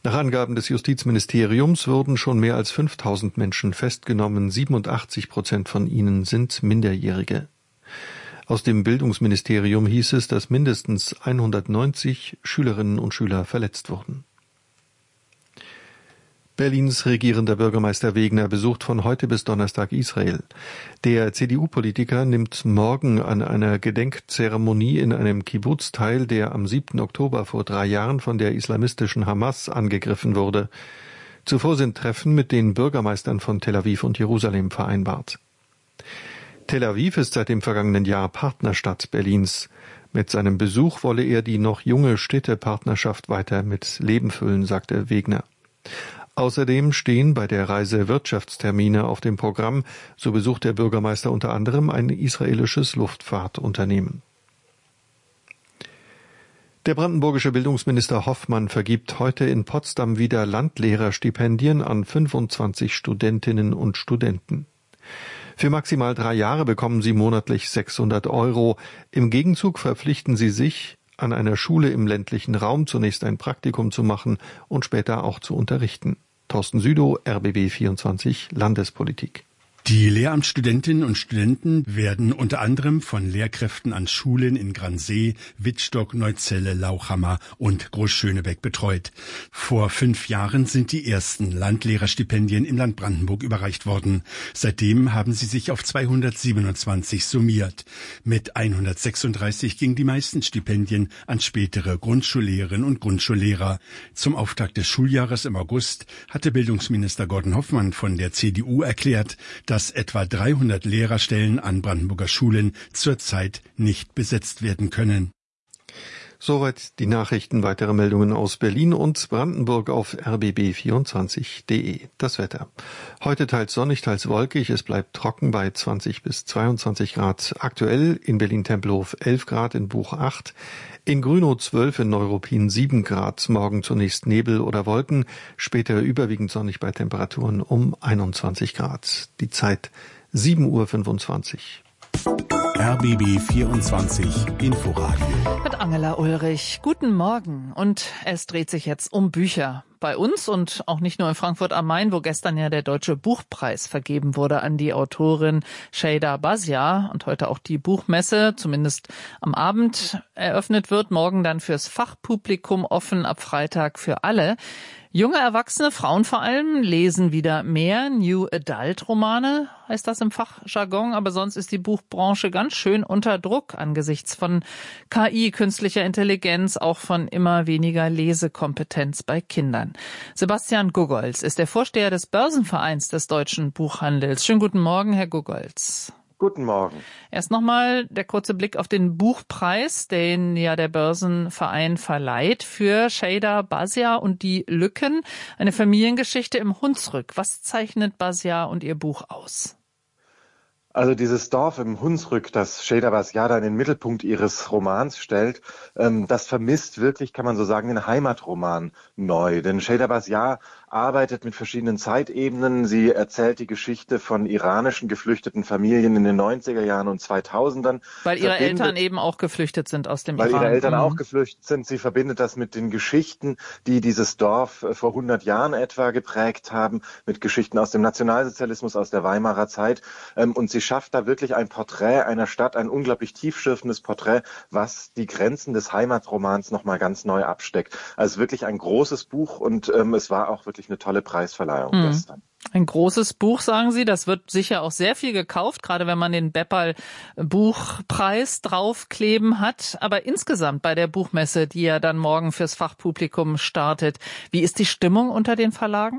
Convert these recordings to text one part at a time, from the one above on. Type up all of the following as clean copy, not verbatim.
Nach Angaben des Justizministeriums wurden schon mehr als 5.000 Menschen festgenommen. 87% von ihnen sind Minderjährige. Aus dem Bildungsministerium hieß es, dass mindestens 190 Schülerinnen und Schüler verletzt wurden. Berlins regierender Bürgermeister Wegner besucht von heute bis Donnerstag Israel. Der CDU-Politiker nimmt morgen an einer Gedenkzeremonie in einem Kibbuz teil, der am 7. Oktober vor 3 Jahren von der islamistischen Hamas angegriffen wurde. Zuvor sind Treffen mit den Bürgermeistern von Tel Aviv und Jerusalem vereinbart. Tel Aviv ist seit dem vergangenen Jahr Partnerstadt Berlins. Mit seinem Besuch wolle er die noch junge Städtepartnerschaft weiter mit Leben füllen, sagte Wegner. Außerdem stehen bei der Reise Wirtschaftstermine auf dem Programm. So besucht der Bürgermeister unter anderem ein israelisches Luftfahrtunternehmen. Der brandenburgische Bildungsminister Hoffmann vergibt heute in Potsdam wieder Landlehrerstipendien an 25 Studentinnen und Studenten. Für maximal 3 Jahre bekommen sie monatlich 600 €. Im Gegenzug verpflichten sie sich, an einer Schule im ländlichen Raum zunächst ein Praktikum zu machen und später auch zu unterrichten. Thorsten Südow, RBB 24 Landespolitik. Die Lehramtsstudentinnen und Studenten werden unter anderem von Lehrkräften an Schulen in Gransee, Wittstock, Neuzelle, Lauchhammer und Großschönebeck betreut. Vor 5 Jahren sind die ersten Landlehrerstipendien im Land Brandenburg überreicht worden. Seitdem haben sie sich auf 227 summiert. Mit 136 gingen die meisten Stipendien an spätere Grundschullehrerinnen und Grundschullehrer. Zum Auftakt des Schuljahres im August hatte Bildungsminister Gordon Hoffmann von der CDU erklärt, dass etwa 300 Lehrerstellen an Brandenburger Schulen zurzeit nicht besetzt werden können. Soweit die Nachrichten. Weitere Meldungen aus Berlin und Brandenburg auf rbb24.de. Das Wetter. Heute teils sonnig, teils wolkig. Es bleibt trocken bei 20 bis 22 Grad. Aktuell in Berlin-Tempelhof 11 Grad, in Buch 8. In Grünow 12, in Neuruppin 7 Grad. Morgen zunächst Nebel oder Wolken, später überwiegend sonnig bei Temperaturen um 21 Grad. Die Zeit 7:25 Uhr. RBB 24 Inforadio. Mit Angela Ulrich. Guten Morgen. Und es dreht sich jetzt um Bücher. Bei uns und auch nicht nur in Frankfurt am Main, wo gestern ja der Deutsche Buchpreis vergeben wurde an die Autorin Şeyda Bazia und heute auch die Buchmesse, zumindest am Abend, eröffnet wird. Morgen dann fürs Fachpublikum offen, ab Freitag für alle. Junge Erwachsene, Frauen vor allem, lesen wieder mehr New Adult Romane, heißt das im Fachjargon, aber sonst ist die Buchbranche ganz schön unter Druck angesichts von KI, künstlicher Intelligenz, auch von immer weniger Lesekompetenz bei Kindern. Sebastian Gugolz ist der Vorsteher des Börsenvereins des deutschen Buchhandels. Schönen guten Morgen, Herr Gugolz. Guten Morgen. Erst nochmal der kurze Blick auf den Buchpreis, den ja der Börsenverein verleiht für Şeyda Bazia und die Lücken. Eine Familiengeschichte im Hunsrück. Was zeichnet Bazia und ihr Buch aus? Also dieses Dorf im Hunsrück, das Şeyda Bazia in den Mittelpunkt ihres Romans stellt, das vermisst wirklich, kann man so sagen, den Heimatroman neu. Denn Şeyda Bazia arbeitet mit verschiedenen Zeitebenen. Sie erzählt die Geschichte von iranischen geflüchteten Familien in den 90er Jahren und 2000ern. Weil ihre Eltern eben auch geflüchtet sind aus dem Iran. Weil ihre Eltern auch geflüchtet sind. Sie verbindet das mit den Geschichten, die dieses Dorf vor 100 Jahren etwa geprägt haben, mit Geschichten aus dem Nationalsozialismus, aus der Weimarer Zeit. Und sie schafft da wirklich ein Porträt einer Stadt, ein unglaublich tiefschürfendes Porträt, was die Grenzen des Heimatromans nochmal ganz neu absteckt. Also wirklich ein großes Buch und es war auch wirklich eine tolle Preisverleihung gestern. Ein großes Buch, sagen Sie. Das wird sicher auch sehr viel gekauft, gerade wenn man den Beppal Buchpreis draufkleben hat. Aber insgesamt bei der Buchmesse, die ja dann morgen fürs Fachpublikum startet, wie ist die Stimmung unter den Verlagen?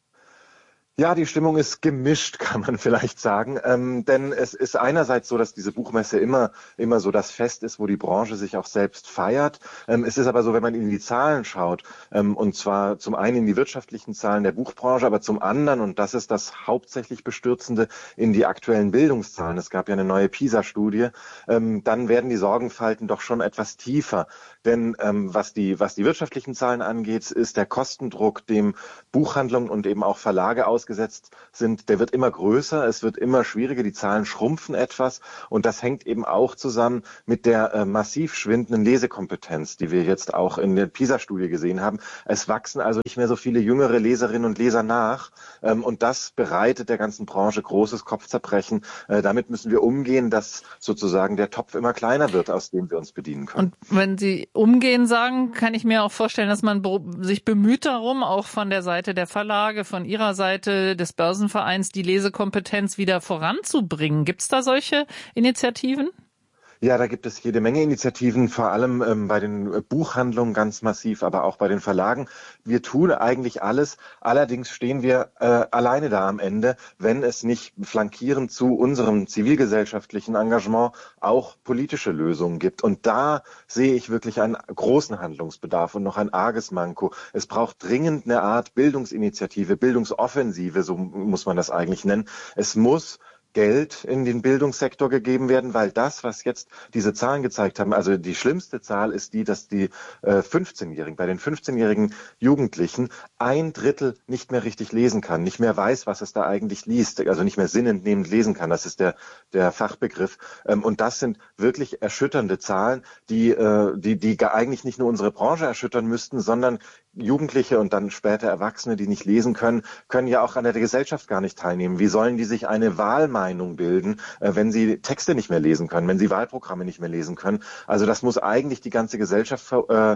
Ja, die Stimmung ist gemischt, kann man vielleicht sagen, denn es ist einerseits so, dass diese Buchmesse immer so das Fest ist, wo die Branche sich auch selbst feiert. Es ist aber so, wenn man in die Zahlen schaut, und zwar zum einen in die wirtschaftlichen Zahlen der Buchbranche, aber zum anderen, und das ist das hauptsächlich Bestürzende, in die aktuellen Bildungszahlen. Es gab ja eine neue PISA-Studie, dann werden die Sorgenfalten doch schon etwas tiefer. Denn was die wirtschaftlichen Zahlen angeht, ist der Kostendruck, dem Buchhandlungen und eben auch Verlage ausgesetzt sind, der wird immer größer, es wird immer schwieriger, die Zahlen schrumpfen etwas und das hängt eben auch zusammen mit der massiv schwindenden Lesekompetenz, die wir jetzt auch in der PISA-Studie gesehen haben. Es wachsen also nicht mehr so viele jüngere Leserinnen und Leser nach und das bereitet der ganzen Branche großes Kopfzerbrechen. Damit müssen wir umgehen, dass sozusagen der Topf immer kleiner wird, aus dem wir uns bedienen können. Und wenn Sie umgehen sagen, kann ich mir auch vorstellen, dass man sich bemüht darum, auch von der Seite der Verlage, von Ihrer Seite des Börsenvereins, die Lesekompetenz wieder voranzubringen. Gibt es da solche Initiativen? Ja, da gibt es jede Menge Initiativen, vor allem bei den Buchhandlungen ganz massiv, aber auch bei den Verlagen. Wir tun eigentlich alles. Allerdings stehen wir alleine da am Ende, wenn es nicht flankierend zu unserem zivilgesellschaftlichen Engagement auch politische Lösungen gibt. Und da sehe ich wirklich einen großen Handlungsbedarf und noch ein arges Manko. Es braucht dringend eine Art Bildungsinitiative, Bildungsoffensive, so muss man das eigentlich nennen. Es muss Geld in den Bildungssektor gegeben werden, weil das, was jetzt diese Zahlen gezeigt haben, also die schlimmste Zahl ist die, dass die 15-Jährigen, bei den 15-jährigen Jugendlichen 1/3 nicht mehr richtig lesen kann, nicht mehr weiß, was es da eigentlich liest, also nicht mehr sinnentnehmend lesen kann. Das ist der Fachbegriff. Und das sind wirklich erschütternde Zahlen, die eigentlich nicht nur unsere Branche erschüttern müssten, sondern Jugendliche und dann später Erwachsene, die nicht lesen können, können ja auch an der Gesellschaft gar nicht teilnehmen. Wie sollen die sich eine Wahlmeinung bilden, wenn sie Texte nicht mehr lesen können, wenn sie Wahlprogramme nicht mehr lesen können? Also das muss eigentlich die ganze Gesellschaft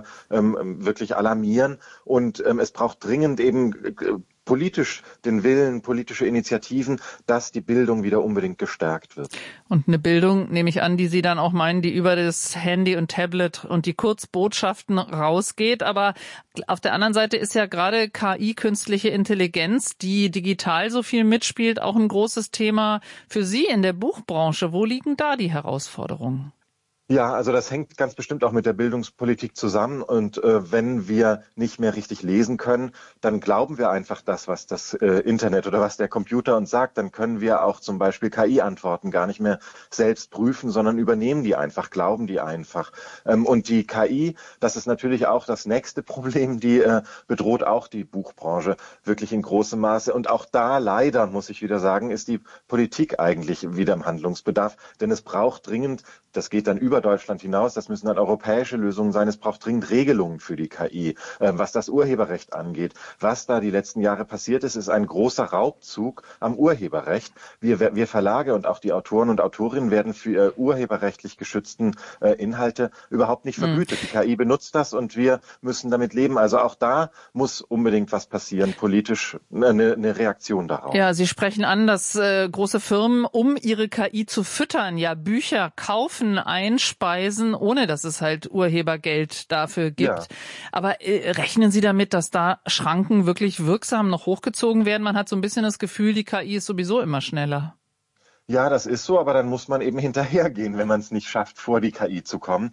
wirklich alarmieren und es braucht dringend eben politisch den Willen, politische Initiativen, dass die Bildung wieder unbedingt gestärkt wird. Und eine Bildung, nehme ich an, die Sie dann auch meinen, die über das Handy und Tablet und die Kurzbotschaften rausgeht. Aber auf der anderen Seite ist ja gerade KI, künstliche Intelligenz, die digital so viel mitspielt, auch ein großes Thema für Sie in der Buchbranche. Wo liegen da die Herausforderungen? Ja, also das hängt ganz bestimmt auch mit der Bildungspolitik zusammen. Und wenn wir nicht mehr richtig lesen können, dann glauben wir einfach das, was das Internet oder was der Computer uns sagt. Dann können wir auch zum Beispiel KI-Antworten gar nicht mehr selbst prüfen, sondern übernehmen die einfach, glauben die einfach. Und die KI, das ist natürlich auch das nächste Problem, die bedroht auch die Buchbranche wirklich in großem Maße. Und auch da leider, muss ich wieder sagen, ist die Politik eigentlich wieder im Handlungsbedarf. Denn es braucht dringend, das geht dann über Deutschland hinaus, das müssen dann europäische Lösungen sein. Es braucht dringend Regelungen für die KI, was das Urheberrecht angeht. Was da die letzten Jahre passiert ist, ist ein großer Raubzug am Urheberrecht. Wir Verlage und auch die Autoren und Autorinnen werden für urheberrechtlich geschützten Inhalte überhaupt nicht vergütet. Die KI benutzt das und wir müssen damit leben. Also auch da muss unbedingt was passieren, politisch eine Reaktion darauf. Ja, Sie sprechen an, dass große Firmen, um ihre KI zu füttern, ja Bücher kaufen, einspeisen, ohne dass es halt Urhebergeld dafür gibt. Ja. Aber rechnen Sie damit, dass da Schranken wirklich wirksam noch hochgezogen werden? Man hat so ein bisschen das Gefühl, die KI ist sowieso immer schneller. Ja, das ist so, aber dann muss man eben hinterhergehen, wenn man es nicht schafft, vor die KI zu kommen.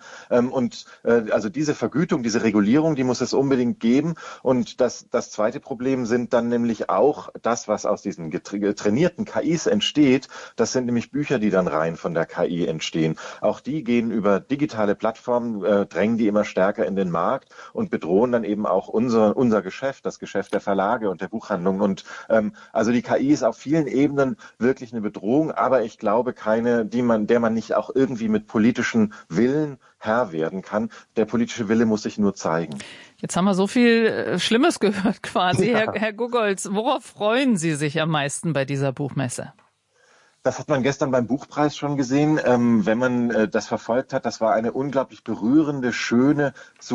Also diese Vergütung, diese Regulierung, die muss es unbedingt geben. Und das zweite Problem sind dann nämlich auch das, was aus diesen trainierten KIs entsteht. Das sind nämlich Bücher, die dann rein von der KI entstehen. Auch die gehen über digitale Plattformen, drängen die immer stärker in den Markt und bedrohen dann eben auch unser Geschäft, das Geschäft der Verlage und der Buchhandlungen. Und also die KI ist auf vielen Ebenen wirklich eine Bedrohung, aber ich glaube keine, der man nicht auch irgendwie mit politischen Willen Herr werden kann. Der politische Wille muss sich nur zeigen. Jetzt haben wir so viel Schlimmes gehört quasi. Ja. Herr Gugolz, worauf freuen Sie sich am meisten bei dieser Buchmesse? Das hat man gestern beim Buchpreis schon gesehen. Wenn man das verfolgt hat, das war eine unglaublich berührende, schöne,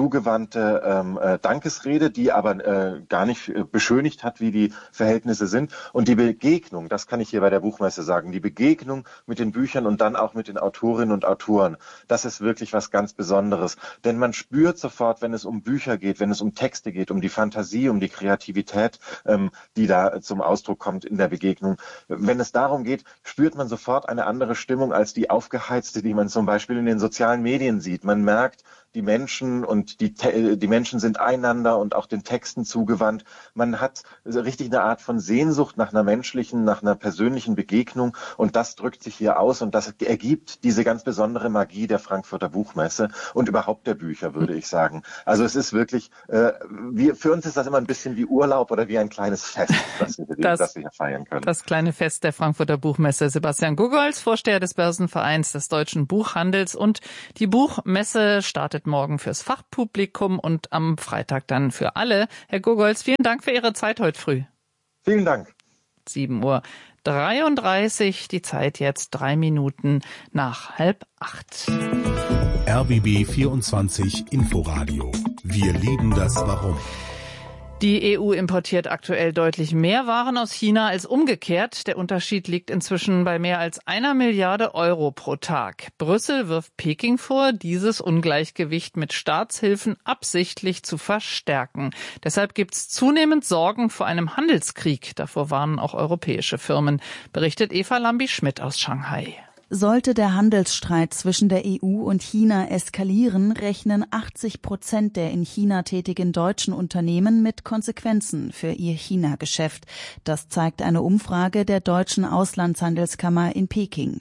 zugewandte Dankesrede, die aber gar nicht beschönigt hat, wie die Verhältnisse sind. Und die Begegnung, das kann ich hier bei der Buchmesse sagen, die Begegnung mit den Büchern und dann auch mit den Autorinnen und Autoren, das ist wirklich was ganz Besonderes. Denn man spürt sofort, wenn es um Bücher geht, wenn es um Texte geht, um die Fantasie, um die Kreativität, die da zum Ausdruck kommt in der Begegnung. Wenn es darum geht, spürt man sofort eine andere Stimmung als die aufgeheizte, die man zum Beispiel in den sozialen Medien sieht. Man merkt, die Menschen und die Menschen sind einander und auch den Texten zugewandt. Man hat richtig eine Art von Sehnsucht nach einer menschlichen, nach einer persönlichen Begegnung und das drückt sich hier aus und das ergibt diese ganz besondere Magie der Frankfurter Buchmesse und überhaupt der Bücher, würde ich sagen. Also es ist wirklich, für uns ist das immer ein bisschen wie Urlaub oder wie ein kleines Fest, das wir hier feiern können. Das kleine Fest der Frankfurter Buchmesse. Sebastian Gugolz, Vorsteher des Börsenvereins des Deutschen Buchhandels, und die Buchmesse startet morgen fürs Fachpublikum und am Freitag dann für alle. Herr Gugolz, vielen Dank für Ihre Zeit heute früh. Vielen Dank. 7:33 Uhr, die Zeit jetzt 3 Minuten nach 7:30. RBB 24 Inforadio. Wir lieben das Warum. Die EU importiert aktuell deutlich mehr Waren aus China als umgekehrt. Der Unterschied liegt inzwischen bei mehr als 1 Milliarde Euro pro Tag. Brüssel wirft Peking vor, dieses Ungleichgewicht mit Staatshilfen absichtlich zu verstärken. Deshalb gibt es zunehmend Sorgen vor einem Handelskrieg. Davor warnen auch europäische Firmen, berichtet Eva Lambi-Schmidt aus Shanghai. Sollte der Handelsstreit zwischen der EU und China eskalieren, rechnen 80% der in China tätigen deutschen Unternehmen mit Konsequenzen für ihr China-Geschäft. Das zeigt eine Umfrage der Deutschen Auslandshandelskammer in Peking.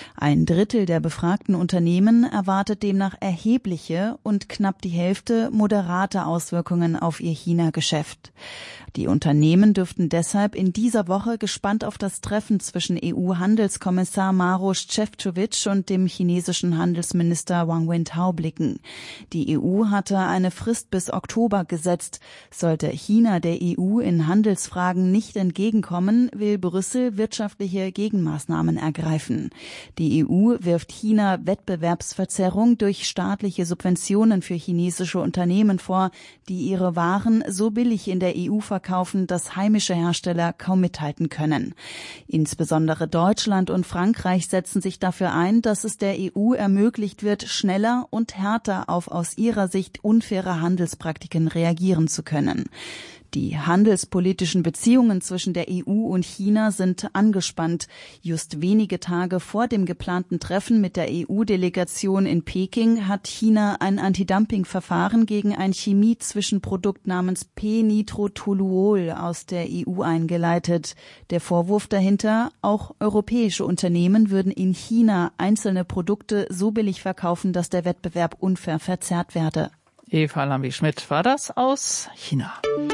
1/3 der befragten Unternehmen erwartet demnach erhebliche und knapp die Hälfte moderate Auswirkungen auf ihr China-Geschäft. Die Unternehmen dürften deshalb in dieser Woche gespannt auf das Treffen zwischen EU-Handelskommissar Maroš Šefčovič und dem chinesischen Handelsminister Wang Wentao blicken. Die EU hatte eine Frist bis Oktober gesetzt. Sollte China der EU in Handelsfragen nicht entgegenkommen, will Brüssel wirtschaftliche Gegenmaßnahmen ergreifen. Die EU wirft China Wettbewerbsverzerrung durch staatliche Subventionen für chinesische Unternehmen vor, die ihre Waren so billig in der EU verkaufen, dass heimische Hersteller kaum mithalten können. Insbesondere Deutschland und Frankreich setzen sich dafür ein, dass es der EU ermöglicht wird, schneller und härter auf aus ihrer Sicht unfaire Handelspraktiken reagieren zu können. Die handelspolitischen Beziehungen zwischen der EU und China sind angespannt. Just wenige Tage vor dem geplanten Treffen mit der EU-Delegation in Peking hat China ein Antidumping-Verfahren gegen ein Chemie-Zwischenprodukt namens P-Nitrotoluol aus der EU eingeleitet. Der Vorwurf dahinter, auch europäische Unternehmen würden in China einzelne Produkte so billig verkaufen, dass der Wettbewerb unfair verzerrt werde. Eva Lambi-Schmidt war das aus China.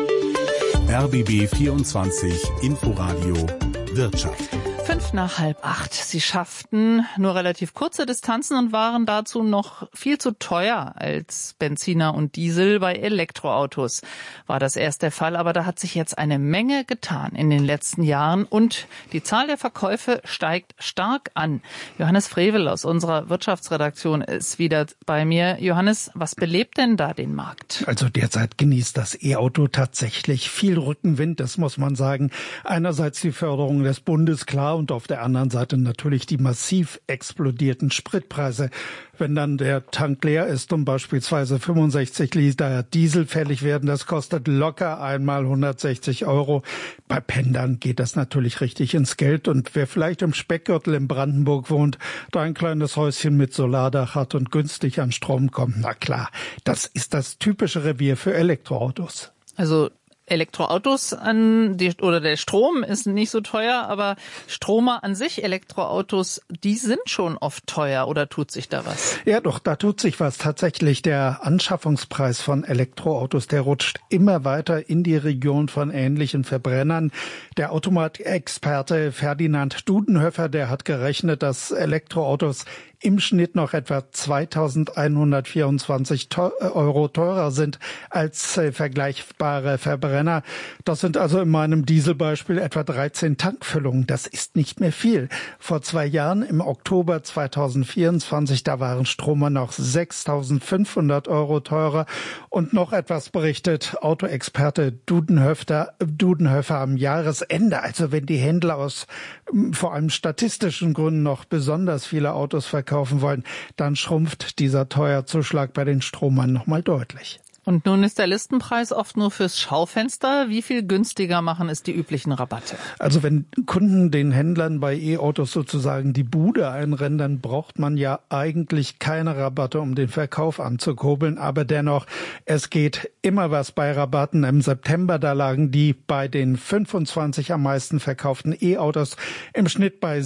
RBB 24 Inforadio Wirtschaft. 7:55. Sie schafften nur relativ kurze Distanzen und waren dazu noch viel zu teuer als Benziner und Diesel. Bei Elektroautos war das erst der Fall, aber da hat sich jetzt eine Menge getan in den letzten Jahren und die Zahl der Verkäufe steigt stark an. Johannes Frevel aus unserer Wirtschaftsredaktion ist wieder bei mir. Johannes, was belebt denn da den Markt? Also derzeit genießt das E-Auto tatsächlich viel Rückenwind, das muss man sagen. Einerseits die Förderung des Bundes, klar, und auf der anderen Seite natürlich die massiv explodierten Spritpreise. Wenn dann der Tank leer ist und beispielsweise 65 Liter Diesel fällig werden, das kostet locker einmal 160 €. Bei Pendlern geht das natürlich richtig ins Geld. Und wer vielleicht im Speckgürtel in Brandenburg wohnt, da ein kleines Häuschen mit Solardach hat und günstig an Strom kommt, na klar, das ist das typische Revier für Elektroautos. Also Elektroautos oder der Strom ist nicht so teuer, aber Stromer an sich, Elektroautos, die sind schon oft teuer, oder tut sich da was? Ja doch, da tut sich was. Tatsächlich, der Anschaffungspreis von Elektroautos, der rutscht immer weiter in die Region von ähnlichen Verbrennern. Der Automat-Experte Ferdinand Dudenhöfer, der hat gerechnet, dass Elektroautos im Schnitt noch etwa 2.124 € teurer sind als vergleichbare Verbrenner. Das sind also in meinem Dieselbeispiel etwa 13 Tankfüllungen. Das ist nicht mehr viel. Vor 2 Jahren, im Oktober 2024, da waren Stromer noch 6.500 € teurer. Und noch etwas berichtet Autoexperte Dudenhöfer am Jahresende. Also wenn die Händler aus vor allem statistischen Gründen noch besonders viele Autos verkaufen wollen, dann schrumpft dieser Teuerzuschlag bei den Stromern nochmal deutlich. Und nun ist der Listenpreis oft nur fürs Schaufenster. Wie viel günstiger machen es die üblichen Rabatte? Also wenn Kunden den Händlern bei E-Autos sozusagen die Bude einrennen, dann braucht man ja eigentlich keine Rabatte, um den Verkauf anzukurbeln. Aber dennoch, es geht immer was bei Rabatten. Im September, da lagen die bei den 25 am meisten verkauften E-Autos im Schnitt bei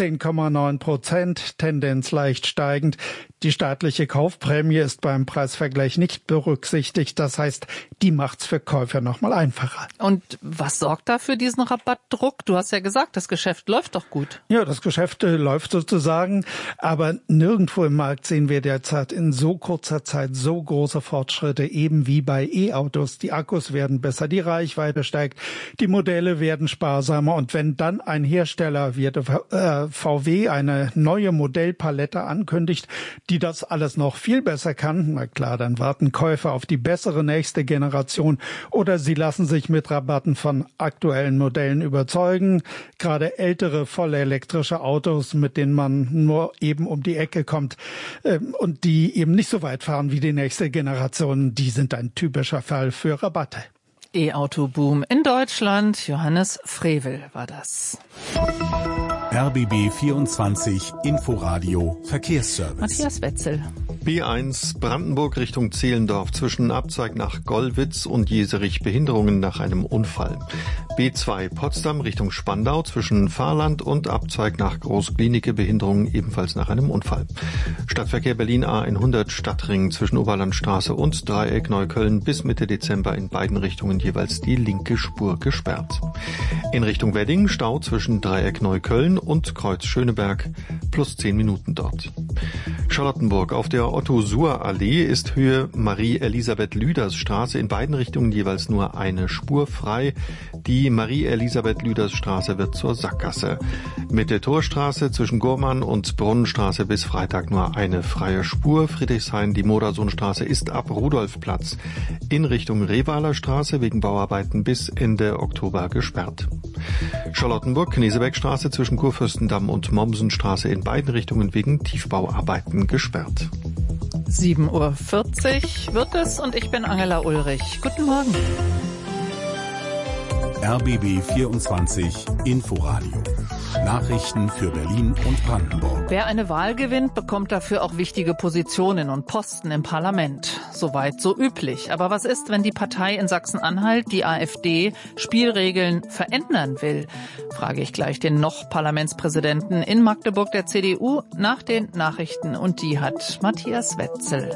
17,9%, Tendenz leicht steigend. Die staatliche Kaufprämie ist beim Preisvergleich nicht berücksichtigt. Das heißt, die macht's für Käufer noch mal einfacher. Und was sorgt da für diesen Rabattdruck? Du hast ja gesagt, das Geschäft läuft doch gut. Ja, das Geschäft läuft sozusagen, aber nirgendwo im Markt sehen wir derzeit in so kurzer Zeit so große Fortschritte, eben wie bei E-Autos. Die Akkus werden besser, die Reichweite steigt, die Modelle werden sparsamer und wenn dann ein Hersteller wie VW eine neue Modellpalette ankündigt, die das alles noch viel besser kann, na klar, dann warten Käufer auf die bessere nächste Generation oder sie lassen sich mit Rabatten von aktuellen Modellen überzeugen. Gerade ältere vollelektrische Autos, mit denen man nur eben um die Ecke kommt und die eben nicht so weit fahren wie die nächste Generation, die sind ein typischer Fall für Rabatte. E-Auto-Boom in Deutschland. Johannes Frevel war das. RBB 24 Inforadio Verkehrsservice. Matthias Wetzel. B1 Brandenburg Richtung Zehlendorf zwischen Abzweig nach Gollwitz und Jeserich Behinderungen nach einem Unfall. B2 Potsdam Richtung Spandau zwischen Fahrland und Abzweig nach Großklinike Behinderungen ebenfalls nach einem Unfall. Stadtverkehr Berlin A100 Stadtring zwischen Oberlandstraße und Dreieck Neukölln bis Mitte Dezember in beiden Richtungen jeweils die linke Spur gesperrt. In Richtung Wedding Stau zwischen Dreieck Neukölln und Kreuz Schöneberg plus 10 Minuten dort. Charlottenburg auf der Otto-Suhr-Allee ist Höhe Marie-Elisabeth-Lüders-Straße in beiden Richtungen jeweils nur eine Spur frei. Die Marie-Elisabeth-Lüders-Straße wird zur Sackgasse. Mitte Torstraße zwischen Gurmann und Brunnenstraße bis Freitag nur eine freie Spur. Friedrichshain, die Modersohnstraße ist ab Rudolfplatz in Richtung Revaler Straße wegen Bauarbeiten bis Ende Oktober gesperrt. Charlottenburg-Knesebeckstraße zwischen Kurfürstendamm und Mommsenstraße in beiden Richtungen wegen Tiefbauarbeiten gesperrt. 7:40 Uhr wird es und ich bin Angela Ulrich. Guten Morgen. RBB 24 Inforadio. Nachrichten für Berlin und Brandenburg. Wer eine Wahl gewinnt, bekommt dafür auch wichtige Positionen und Posten im Parlament. Soweit so üblich. Aber was ist, wenn die Partei in Sachsen-Anhalt, die AfD, Spielregeln verändern will? Frage ich gleich den noch Parlamentspräsidenten in Magdeburg der CDU nach den Nachrichten. Und die hat Matthias Wetzel.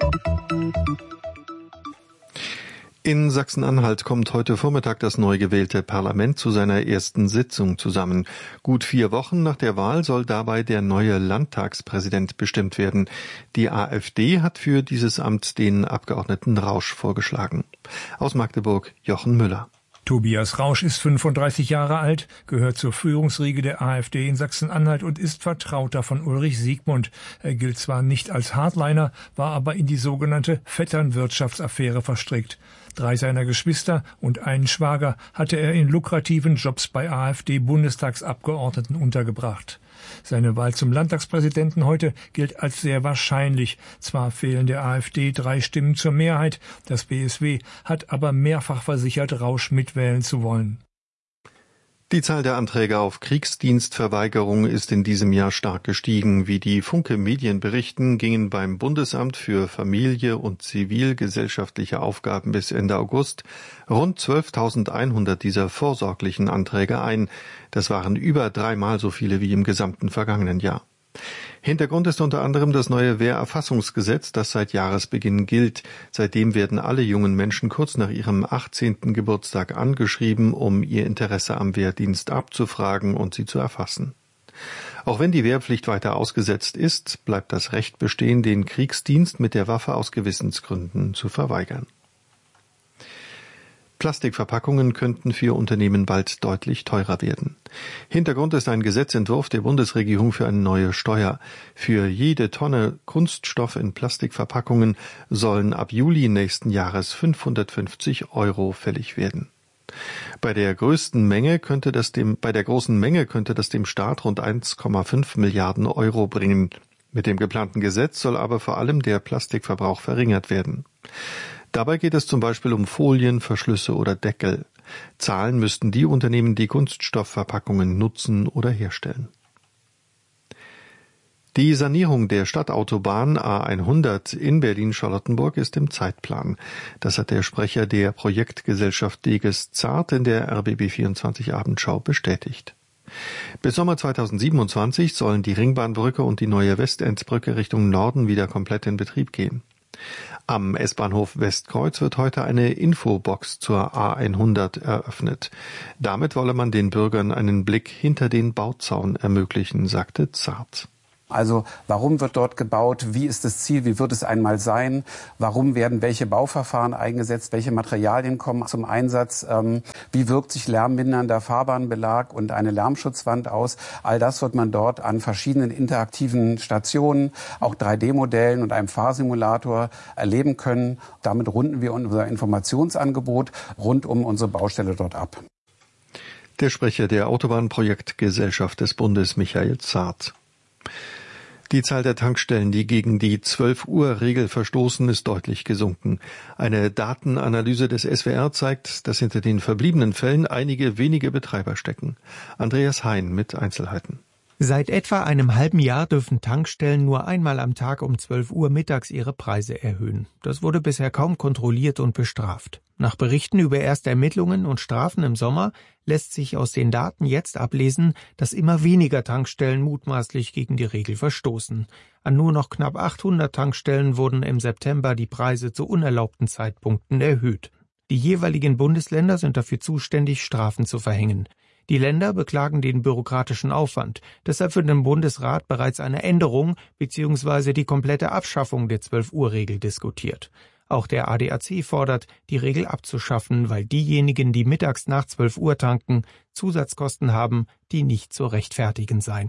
In Sachsen-Anhalt kommt heute Vormittag das neu gewählte Parlament zu seiner ersten Sitzung zusammen. Gut 4 Wochen nach der Wahl soll dabei der neue Landtagspräsident bestimmt werden. Die AfD hat für dieses Amt den Abgeordneten Rausch vorgeschlagen. Aus Magdeburg Jochen Müller. Tobias Rausch ist 35 Jahre alt, gehört zur Führungsriege der AfD in Sachsen-Anhalt und ist Vertrauter von Ulrich Siegmund. Er gilt zwar nicht als Hardliner, war aber in die sogenannte Vetternwirtschaftsaffäre verstrickt. 3 seiner Geschwister und einen Schwager hatte er in lukrativen Jobs bei AfD-Bundestagsabgeordneten untergebracht. Seine Wahl zum Landtagspräsidenten heute gilt als sehr wahrscheinlich. Zwar fehlen der AfD 3 Stimmen zur Mehrheit, das BSW hat aber mehrfach versichert, Rausch mitwählen zu wollen. Die Zahl der Anträge auf Kriegsdienstverweigerung ist in diesem Jahr stark gestiegen. Wie die Funke Medien berichten, gingen beim Bundesamt für Familie und zivilgesellschaftliche Aufgaben bis Ende August rund 12.100 dieser vorsorglichen Anträge ein. Das waren über 3-mal so viele wie im gesamten vergangenen Jahr. Hintergrund ist unter anderem das neue Wehrerfassungsgesetz, das seit Jahresbeginn gilt. Seitdem werden alle jungen Menschen kurz nach ihrem 18. Geburtstag angeschrieben, um ihr Interesse am Wehrdienst abzufragen und sie zu erfassen. Auch wenn die Wehrpflicht weiter ausgesetzt ist, bleibt das Recht bestehen, den Kriegsdienst mit der Waffe aus Gewissensgründen zu verweigern. Plastikverpackungen könnten für Unternehmen bald deutlich teurer werden. Hintergrund ist ein Gesetzentwurf der Bundesregierung für eine neue Steuer. Für jede Tonne Kunststoff in Plastikverpackungen sollen ab Juli nächsten Jahres 550 € fällig werden. Bei der großen Menge könnte das dem Staat rund 1,5 Milliarden € bringen. Mit dem geplanten Gesetz soll aber vor allem der Plastikverbrauch verringert werden. Dabei geht es zum Beispiel um Folien, Verschlüsse oder Deckel. Zahlen müssten die Unternehmen, die Kunststoffverpackungen nutzen oder herstellen. Die Sanierung der Stadtautobahn A100 in Berlin-Charlottenburg ist im Zeitplan. Das hat der Sprecher der Projektgesellschaft Deges Zart in der RBB24 Abendschau bestätigt. Bis Sommer 2027 sollen die Ringbahnbrücke und die neue Westendbrücke Richtung Norden wieder komplett in Betrieb gehen. Am S-Bahnhof Westkreuz wird heute eine Infobox zur A100 eröffnet. Damit wolle man den Bürgern einen Blick hinter den Bauzaun ermöglichen, sagte Zart. Also warum wird dort gebaut? Wie ist das Ziel? Wie wird es einmal sein? Warum werden welche Bauverfahren eingesetzt? Welche Materialien kommen zum Einsatz? Wie wirkt sich lärmmindernder Fahrbahnbelag und eine Lärmschutzwand aus? All das wird man dort an verschiedenen interaktiven Stationen, auch 3D-Modellen und einem Fahrsimulator erleben können. Damit runden wir unser Informationsangebot rund um unsere Baustelle dort ab. Der Sprecher der Autobahnprojektgesellschaft des Bundes, Michael Zart. Die Zahl der Tankstellen, die gegen die 12-Uhr-Regel verstoßen, ist deutlich gesunken. Eine Datenanalyse des SWR zeigt, dass hinter den verbliebenen Fällen einige wenige Betreiber stecken. Andreas Hein mit Einzelheiten. Seit etwa einem halben Jahr dürfen Tankstellen nur einmal am Tag um 12 Uhr mittags ihre Preise erhöhen. Das wurde bisher kaum kontrolliert und bestraft. Nach Berichten über erste Ermittlungen und Strafen im Sommer lässt sich aus den Daten jetzt ablesen, dass immer weniger Tankstellen mutmaßlich gegen die Regel verstoßen. An nur noch knapp 800 Tankstellen wurden im September die Preise zu unerlaubten Zeitpunkten erhöht. Die jeweiligen Bundesländer sind dafür zuständig, Strafen zu verhängen. Die Länder beklagen den bürokratischen Aufwand. Deshalb wird im Bundesrat bereits eine Änderung bzw. die komplette Abschaffung der 12-Uhr-Regel diskutiert. Auch der ADAC fordert, die Regel abzuschaffen, weil diejenigen, die mittags nach 12 Uhr tanken, Zusatzkosten haben, die nicht zu rechtfertigen seien.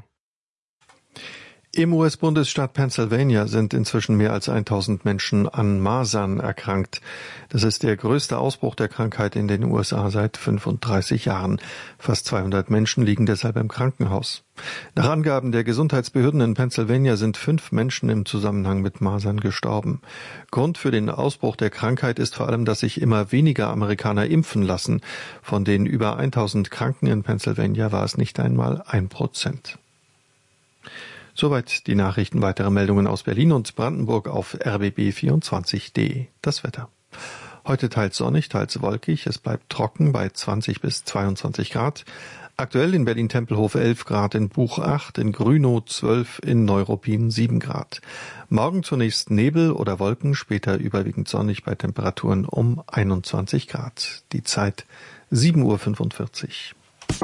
Im US-Bundesstaat Pennsylvania sind inzwischen mehr als 1000 Menschen an Masern erkrankt. Das ist der größte Ausbruch der Krankheit in den USA seit 35 Jahren. Fast 200 Menschen liegen deshalb im Krankenhaus. Nach Angaben der Gesundheitsbehörden in Pennsylvania sind 5 Menschen im Zusammenhang mit Masern gestorben. Grund für den Ausbruch der Krankheit ist vor allem, dass sich immer weniger Amerikaner impfen lassen. Von den über 1000 Kranken in Pennsylvania war es nicht einmal 1%. Soweit die Nachrichten. Weitere Meldungen aus Berlin und Brandenburg auf rbb24.de. Das Wetter. Heute teils sonnig, teils wolkig. Es bleibt trocken bei 20 bis 22 Grad. Aktuell in Berlin-Tempelhof 11 Grad, in Buch 8, in Grünow 12, in Neuruppin 7 Grad. Morgen zunächst Nebel oder Wolken, später überwiegend sonnig bei Temperaturen um 21 Grad. Die Zeit 7:45 Uhr.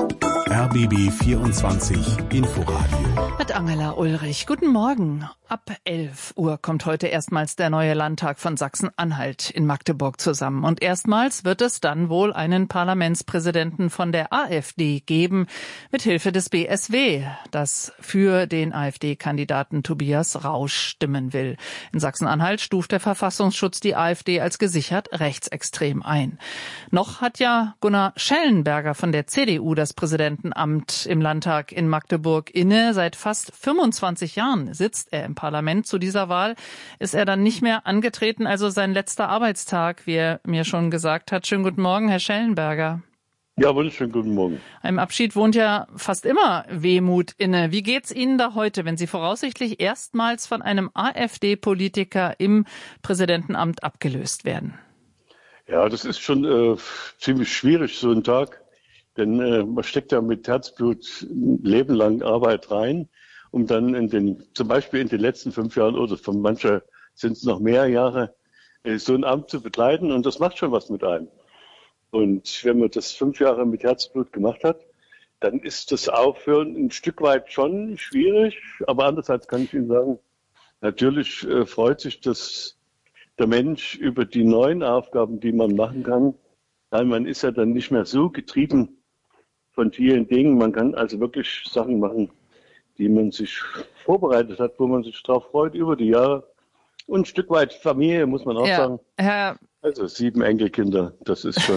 RBB 24 Inforadio. Mit Angela Ulrich. Guten Morgen. Ab 11 Uhr kommt heute erstmals der neue Landtag von Sachsen-Anhalt in Magdeburg zusammen. Und erstmals wird es dann wohl einen Parlamentspräsidenten von der AfD geben, mit Hilfe des BSW, das für den AfD-Kandidaten Tobias Rausch stimmen will. In Sachsen-Anhalt stuft der Verfassungsschutz die AfD als gesichert rechtsextrem ein. Noch hat ja Gunnar Schellenberger von der CDU das Präsidentenamt im Landtag in Magdeburg inne. Seit fast 25 Jahren sitzt er im Parlament. Zu dieser Wahl ist er dann nicht mehr angetreten, also sein letzter Arbeitstag, wie er mir schon gesagt hat. Schönen guten Morgen, Herr Schellenberger. Ja, wunderschönen guten Morgen. Einem Abschied wohnt ja fast immer Wehmut inne. Wie geht's Ihnen da heute, wenn Sie voraussichtlich erstmals von einem AfD-Politiker im Präsidentenamt abgelöst werden? Ja, das ist schon ziemlich schwierig, so ein Tag. Denn man steckt ja mit Herzblut ein Leben lang Arbeit rein, um dann zum Beispiel in den letzten 5 Jahren oder von mancher sind es noch mehr Jahre, so ein Amt zu begleiten. Und das macht schon was mit einem. Und wenn man das 5 Jahre mit Herzblut gemacht hat, dann ist das Aufhören ein Stück weit schon schwierig. Aber andererseits kann ich Ihnen sagen, natürlich freut sich der Mensch über die neuen Aufgaben, die man machen kann. Weil man ist ja dann nicht mehr so getrieben von vielen Dingen. Man kann also wirklich Sachen machen, die man sich vorbereitet hat, wo man sich drauf freut über die Jahre. Und ein Stück weit Familie, muss man auch sagen. Also 7 Enkelkinder, das ist schon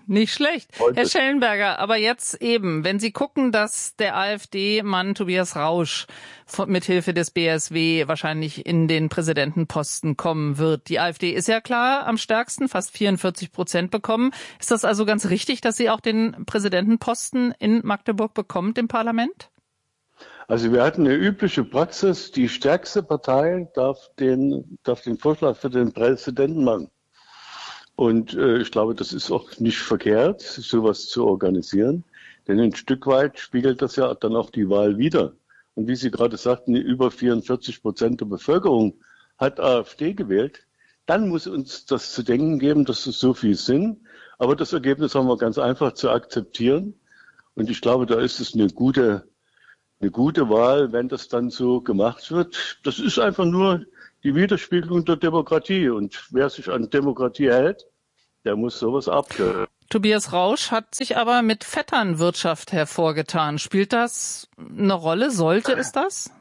Nicht schlecht. Herr Schellenberger, aber jetzt eben, wenn Sie gucken, dass der AfD-Mann Tobias Rausch mithilfe des BSW wahrscheinlich in den Präsidentenposten kommen wird. Die AfD ist ja klar am stärksten, fast 44% bekommen. Ist das also ganz richtig, dass sie auch den Präsidentenposten in Magdeburg bekommt im Parlament? Also wir hatten eine übliche Praxis, die stärkste Partei darf den Vorschlag für den Präsidenten machen. Und ich glaube, das ist auch nicht verkehrt, sowas zu organisieren. Denn ein Stück weit spiegelt das ja dann auch die Wahl wider. Und wie Sie gerade sagten, über 44% der Bevölkerung hat AfD gewählt. Dann muss uns das zu denken geben, dass es so viel sind. Aber das Ergebnis haben wir ganz einfach zu akzeptieren. Und ich glaube, da ist es eine gute Wahl, wenn das dann so gemacht wird. Das ist einfach nur die Widerspiegelung der Demokratie. Und wer sich an Demokratie hält, der muss sowas abgehören. Tobias Rausch hat sich aber mit Vetternwirtschaft hervorgetan. Spielt das eine Rolle? Sollte es das?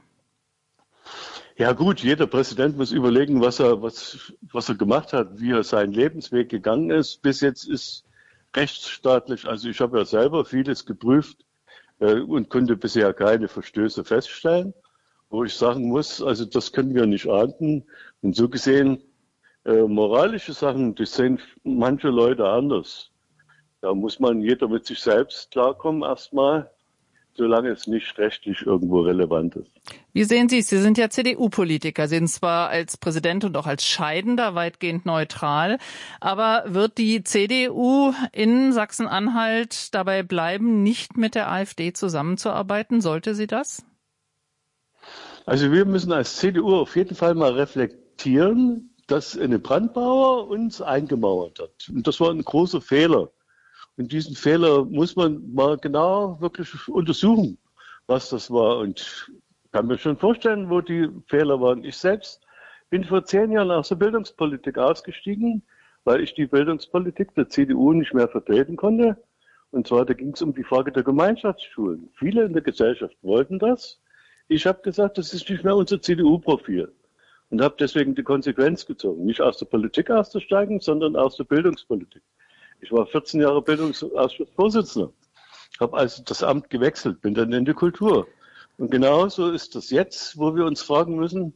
Ja gut, jeder Präsident muss überlegen, was er gemacht hat, wie er seinen Lebensweg gegangen ist. Bis jetzt ist rechtsstaatlich, also ich habe ja selber vieles geprüft und konnte bisher keine Verstöße feststellen, wo ich sagen muss, also das können wir nicht ahnden. Und so gesehen, moralische Sachen, das sehen manche Leute anders. Da muss jeder mit sich selbst klarkommen erstmal, solange es nicht rechtlich irgendwo relevant ist. Wie sehen Sie es? Sie sind ja CDU-Politiker, Sie sind zwar als Präsident und auch als Scheidender weitgehend neutral, aber wird die CDU in Sachsen-Anhalt dabei bleiben, nicht mit der AfD zusammenzuarbeiten? Sollte sie das? Also wir müssen als CDU auf jeden Fall mal reflektieren, dass eine Brandmauer uns eingemauert hat. Und das war ein großer Fehler. Und diesen Fehler muss man mal genau wirklich untersuchen, was das war. Und ich kann mir schon vorstellen, wo die Fehler waren. Ich selbst bin vor 10 Jahren aus der Bildungspolitik ausgestiegen, weil ich die Bildungspolitik der CDU nicht mehr vertreten konnte. Und zwar, da ging es um die Frage der Gemeinschaftsschulen. Viele in der Gesellschaft wollten das. Ich habe gesagt, das ist nicht mehr unser CDU-Profil. Und habe deswegen die Konsequenz gezogen. Nicht aus der Politik auszusteigen, sondern aus der Bildungspolitik. Ich war 14 Jahre Bildungsausschussvorsitzender, habe also das Amt gewechselt, bin dann in die Kultur. Und genauso ist das jetzt, wo wir uns fragen müssen,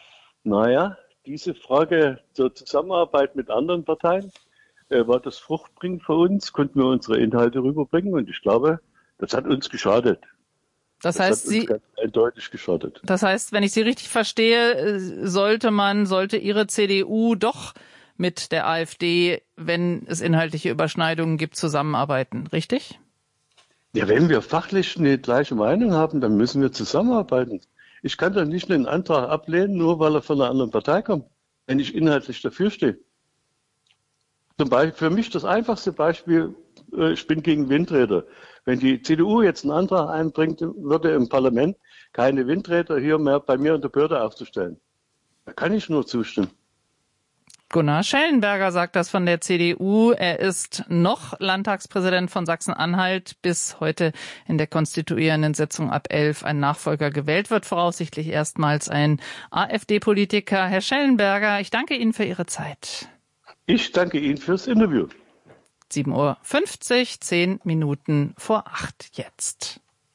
diese Frage zur Zusammenarbeit mit anderen Parteien, war das fruchtbringend für uns, konnten wir unsere Inhalte rüberbringen und ich glaube, das hat uns geschadet. Das heißt, hat uns ganz eindeutig geschadet. Das heißt, wenn ich Sie richtig verstehe, sollte Ihre CDU doch mit der AfD, wenn es inhaltliche Überschneidungen gibt, zusammenarbeiten, richtig? Ja, wenn wir fachlich eine gleiche Meinung haben, dann müssen wir zusammenarbeiten. Ich kann doch nicht einen Antrag ablehnen, nur weil er von einer anderen Partei kommt, wenn ich inhaltlich dafür stehe. Zum Beispiel, für mich das einfachste Beispiel, ich bin gegen Windräder. Wenn die CDU jetzt einen Antrag einbringt, würde im Parlament keine Windräder hier mehr bei mir in der Behörde aufzustellen. Da kann ich nur zustimmen. Gunnar Schellenberger sagt das von der CDU. Er ist noch Landtagspräsident von Sachsen-Anhalt, bis heute in der konstituierenden Sitzung ab 11 ein Nachfolger gewählt wird, voraussichtlich erstmals ein AfD-Politiker. Herr Schellenberger, ich danke Ihnen für Ihre Zeit. Ich danke Ihnen fürs Interview. 7:50 Uhr, 10 Minuten vor 8 jetzt.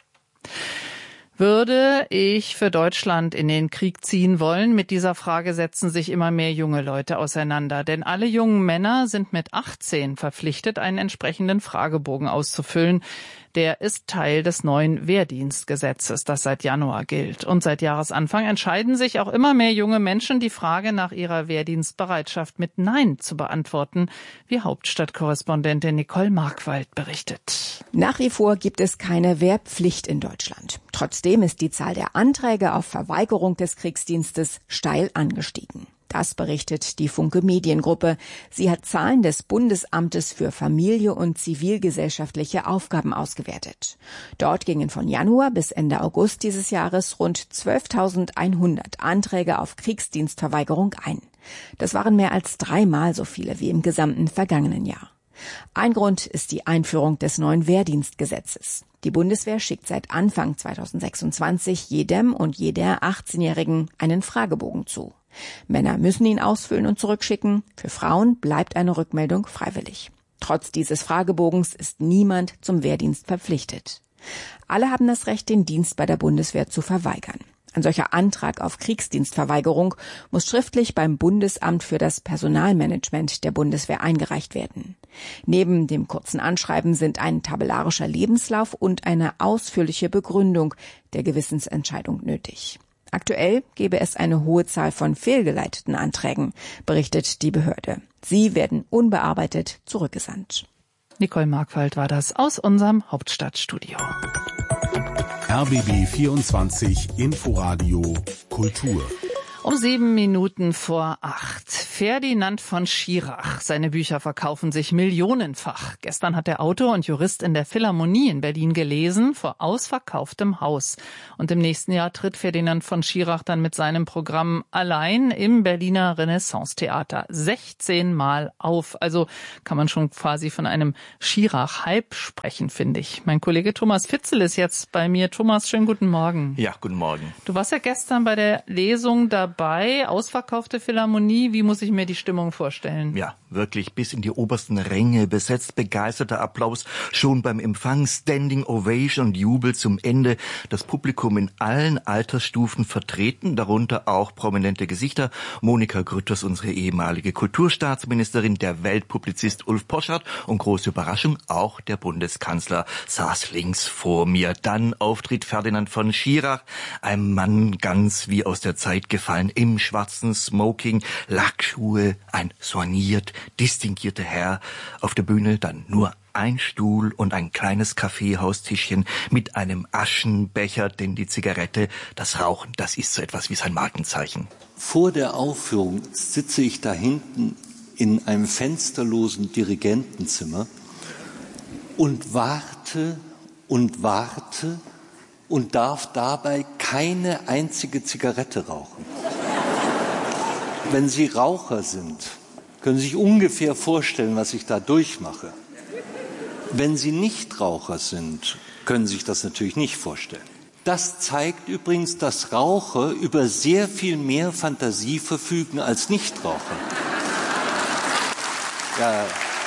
Würde ich für Deutschland in den Krieg ziehen wollen? Mit dieser Frage setzen sich immer mehr junge Leute auseinander. Denn alle jungen Männer sind mit 18 verpflichtet, einen entsprechenden Fragebogen auszufüllen. Der ist Teil des neuen Wehrdienstgesetzes, das seit Januar gilt. Und seit Jahresanfang entscheiden sich auch immer mehr junge Menschen, die Frage nach ihrer Wehrdienstbereitschaft mit Nein zu beantworten, wie Hauptstadtkorrespondentin Nicole Markwald berichtet. Nach wie vor gibt es keine Wehrpflicht in Deutschland. Trotzdem ist die Zahl der Anträge auf Verweigerung des Kriegsdienstes steil angestiegen. Das berichtet die Funke Mediengruppe. Sie hat Zahlen des Bundesamtes für Familie und zivilgesellschaftliche Aufgaben ausgewertet. Dort gingen von Januar bis Ende August dieses Jahres rund 12.100 Anträge auf Kriegsdienstverweigerung ein. Das waren mehr als 3-mal so viele wie im gesamten vergangenen Jahr. Ein Grund ist die Einführung des neuen Wehrdienstgesetzes. Die Bundeswehr schickt seit Anfang 2026 jedem und jeder 18-Jährigen einen Fragebogen zu. Männer müssen ihn ausfüllen und zurückschicken. Für Frauen bleibt eine Rückmeldung freiwillig. Trotz dieses Fragebogens ist niemand zum Wehrdienst verpflichtet. Alle haben das Recht, den Dienst bei der Bundeswehr zu verweigern. Ein solcher Antrag auf Kriegsdienstverweigerung muss schriftlich beim Bundesamt für das Personalmanagement der Bundeswehr eingereicht werden. Neben dem kurzen Anschreiben sind ein tabellarischer Lebenslauf und eine ausführliche Begründung der Gewissensentscheidung nötig. Aktuell gebe es eine hohe Zahl von fehlgeleiteten Anträgen, berichtet die Behörde. Sie werden unbearbeitet zurückgesandt. Nicole Markwald war das aus unserem Hauptstadtstudio. RBB 24 Inforadio Kultur. Um 7:07. Ferdinand von Schirach. Seine Bücher verkaufen sich millionenfach. Gestern hat der Autor und Jurist in der Philharmonie in Berlin gelesen, vor ausverkauftem Haus. Und im nächsten Jahr tritt Ferdinand von Schirach dann mit seinem Programm allein im Berliner Renaissance-Theater 16 Mal auf. Also kann man schon quasi von einem Schirach-Hype sprechen, finde ich. Mein Kollege Thomas Fitzel ist jetzt bei mir. Thomas, schönen guten Morgen. Ja, guten Morgen. Du warst ja gestern bei der Lesung dabei, ausverkaufte Philharmonie. Wie muss ich mir die Stimmung vorstellen? Ja, wirklich bis in die obersten Ränge besetzt, begeisterter Applaus schon beim Empfang, Standing Ovation und Jubel zum Ende. Das Publikum in allen Altersstufen vertreten, darunter auch prominente Gesichter. Monika Grütters, unsere ehemalige Kulturstaatsministerin, der Weltpublizist Ulf Poschardt und große Überraschung, auch der Bundeskanzler saß links vor mir. Dann auftritt Ferdinand von Schirach, ein Mann ganz wie aus der Zeit gefallen, im schwarzen Smoking, Lackschuhe, ein soigniert, distinguierter Herr. Auf der Bühne dann nur ein Stuhl und ein kleines Kaffeehaustischchen mit einem Aschenbecher, denn die Zigarette, das Rauchen, das ist so etwas wie sein Markenzeichen. Vor der Aufführung sitze ich da hinten in einem fensterlosen Dirigentenzimmer und warte und warte und darf dabei keine einzige Zigarette rauchen. Wenn Sie Raucher sind, können Sie sich ungefähr vorstellen, was ich da durchmache. Wenn Sie Nichtraucher sind, können Sie sich das natürlich nicht vorstellen. Das zeigt übrigens, dass Raucher über sehr viel mehr Fantasie verfügen als Nichtraucher. Ja.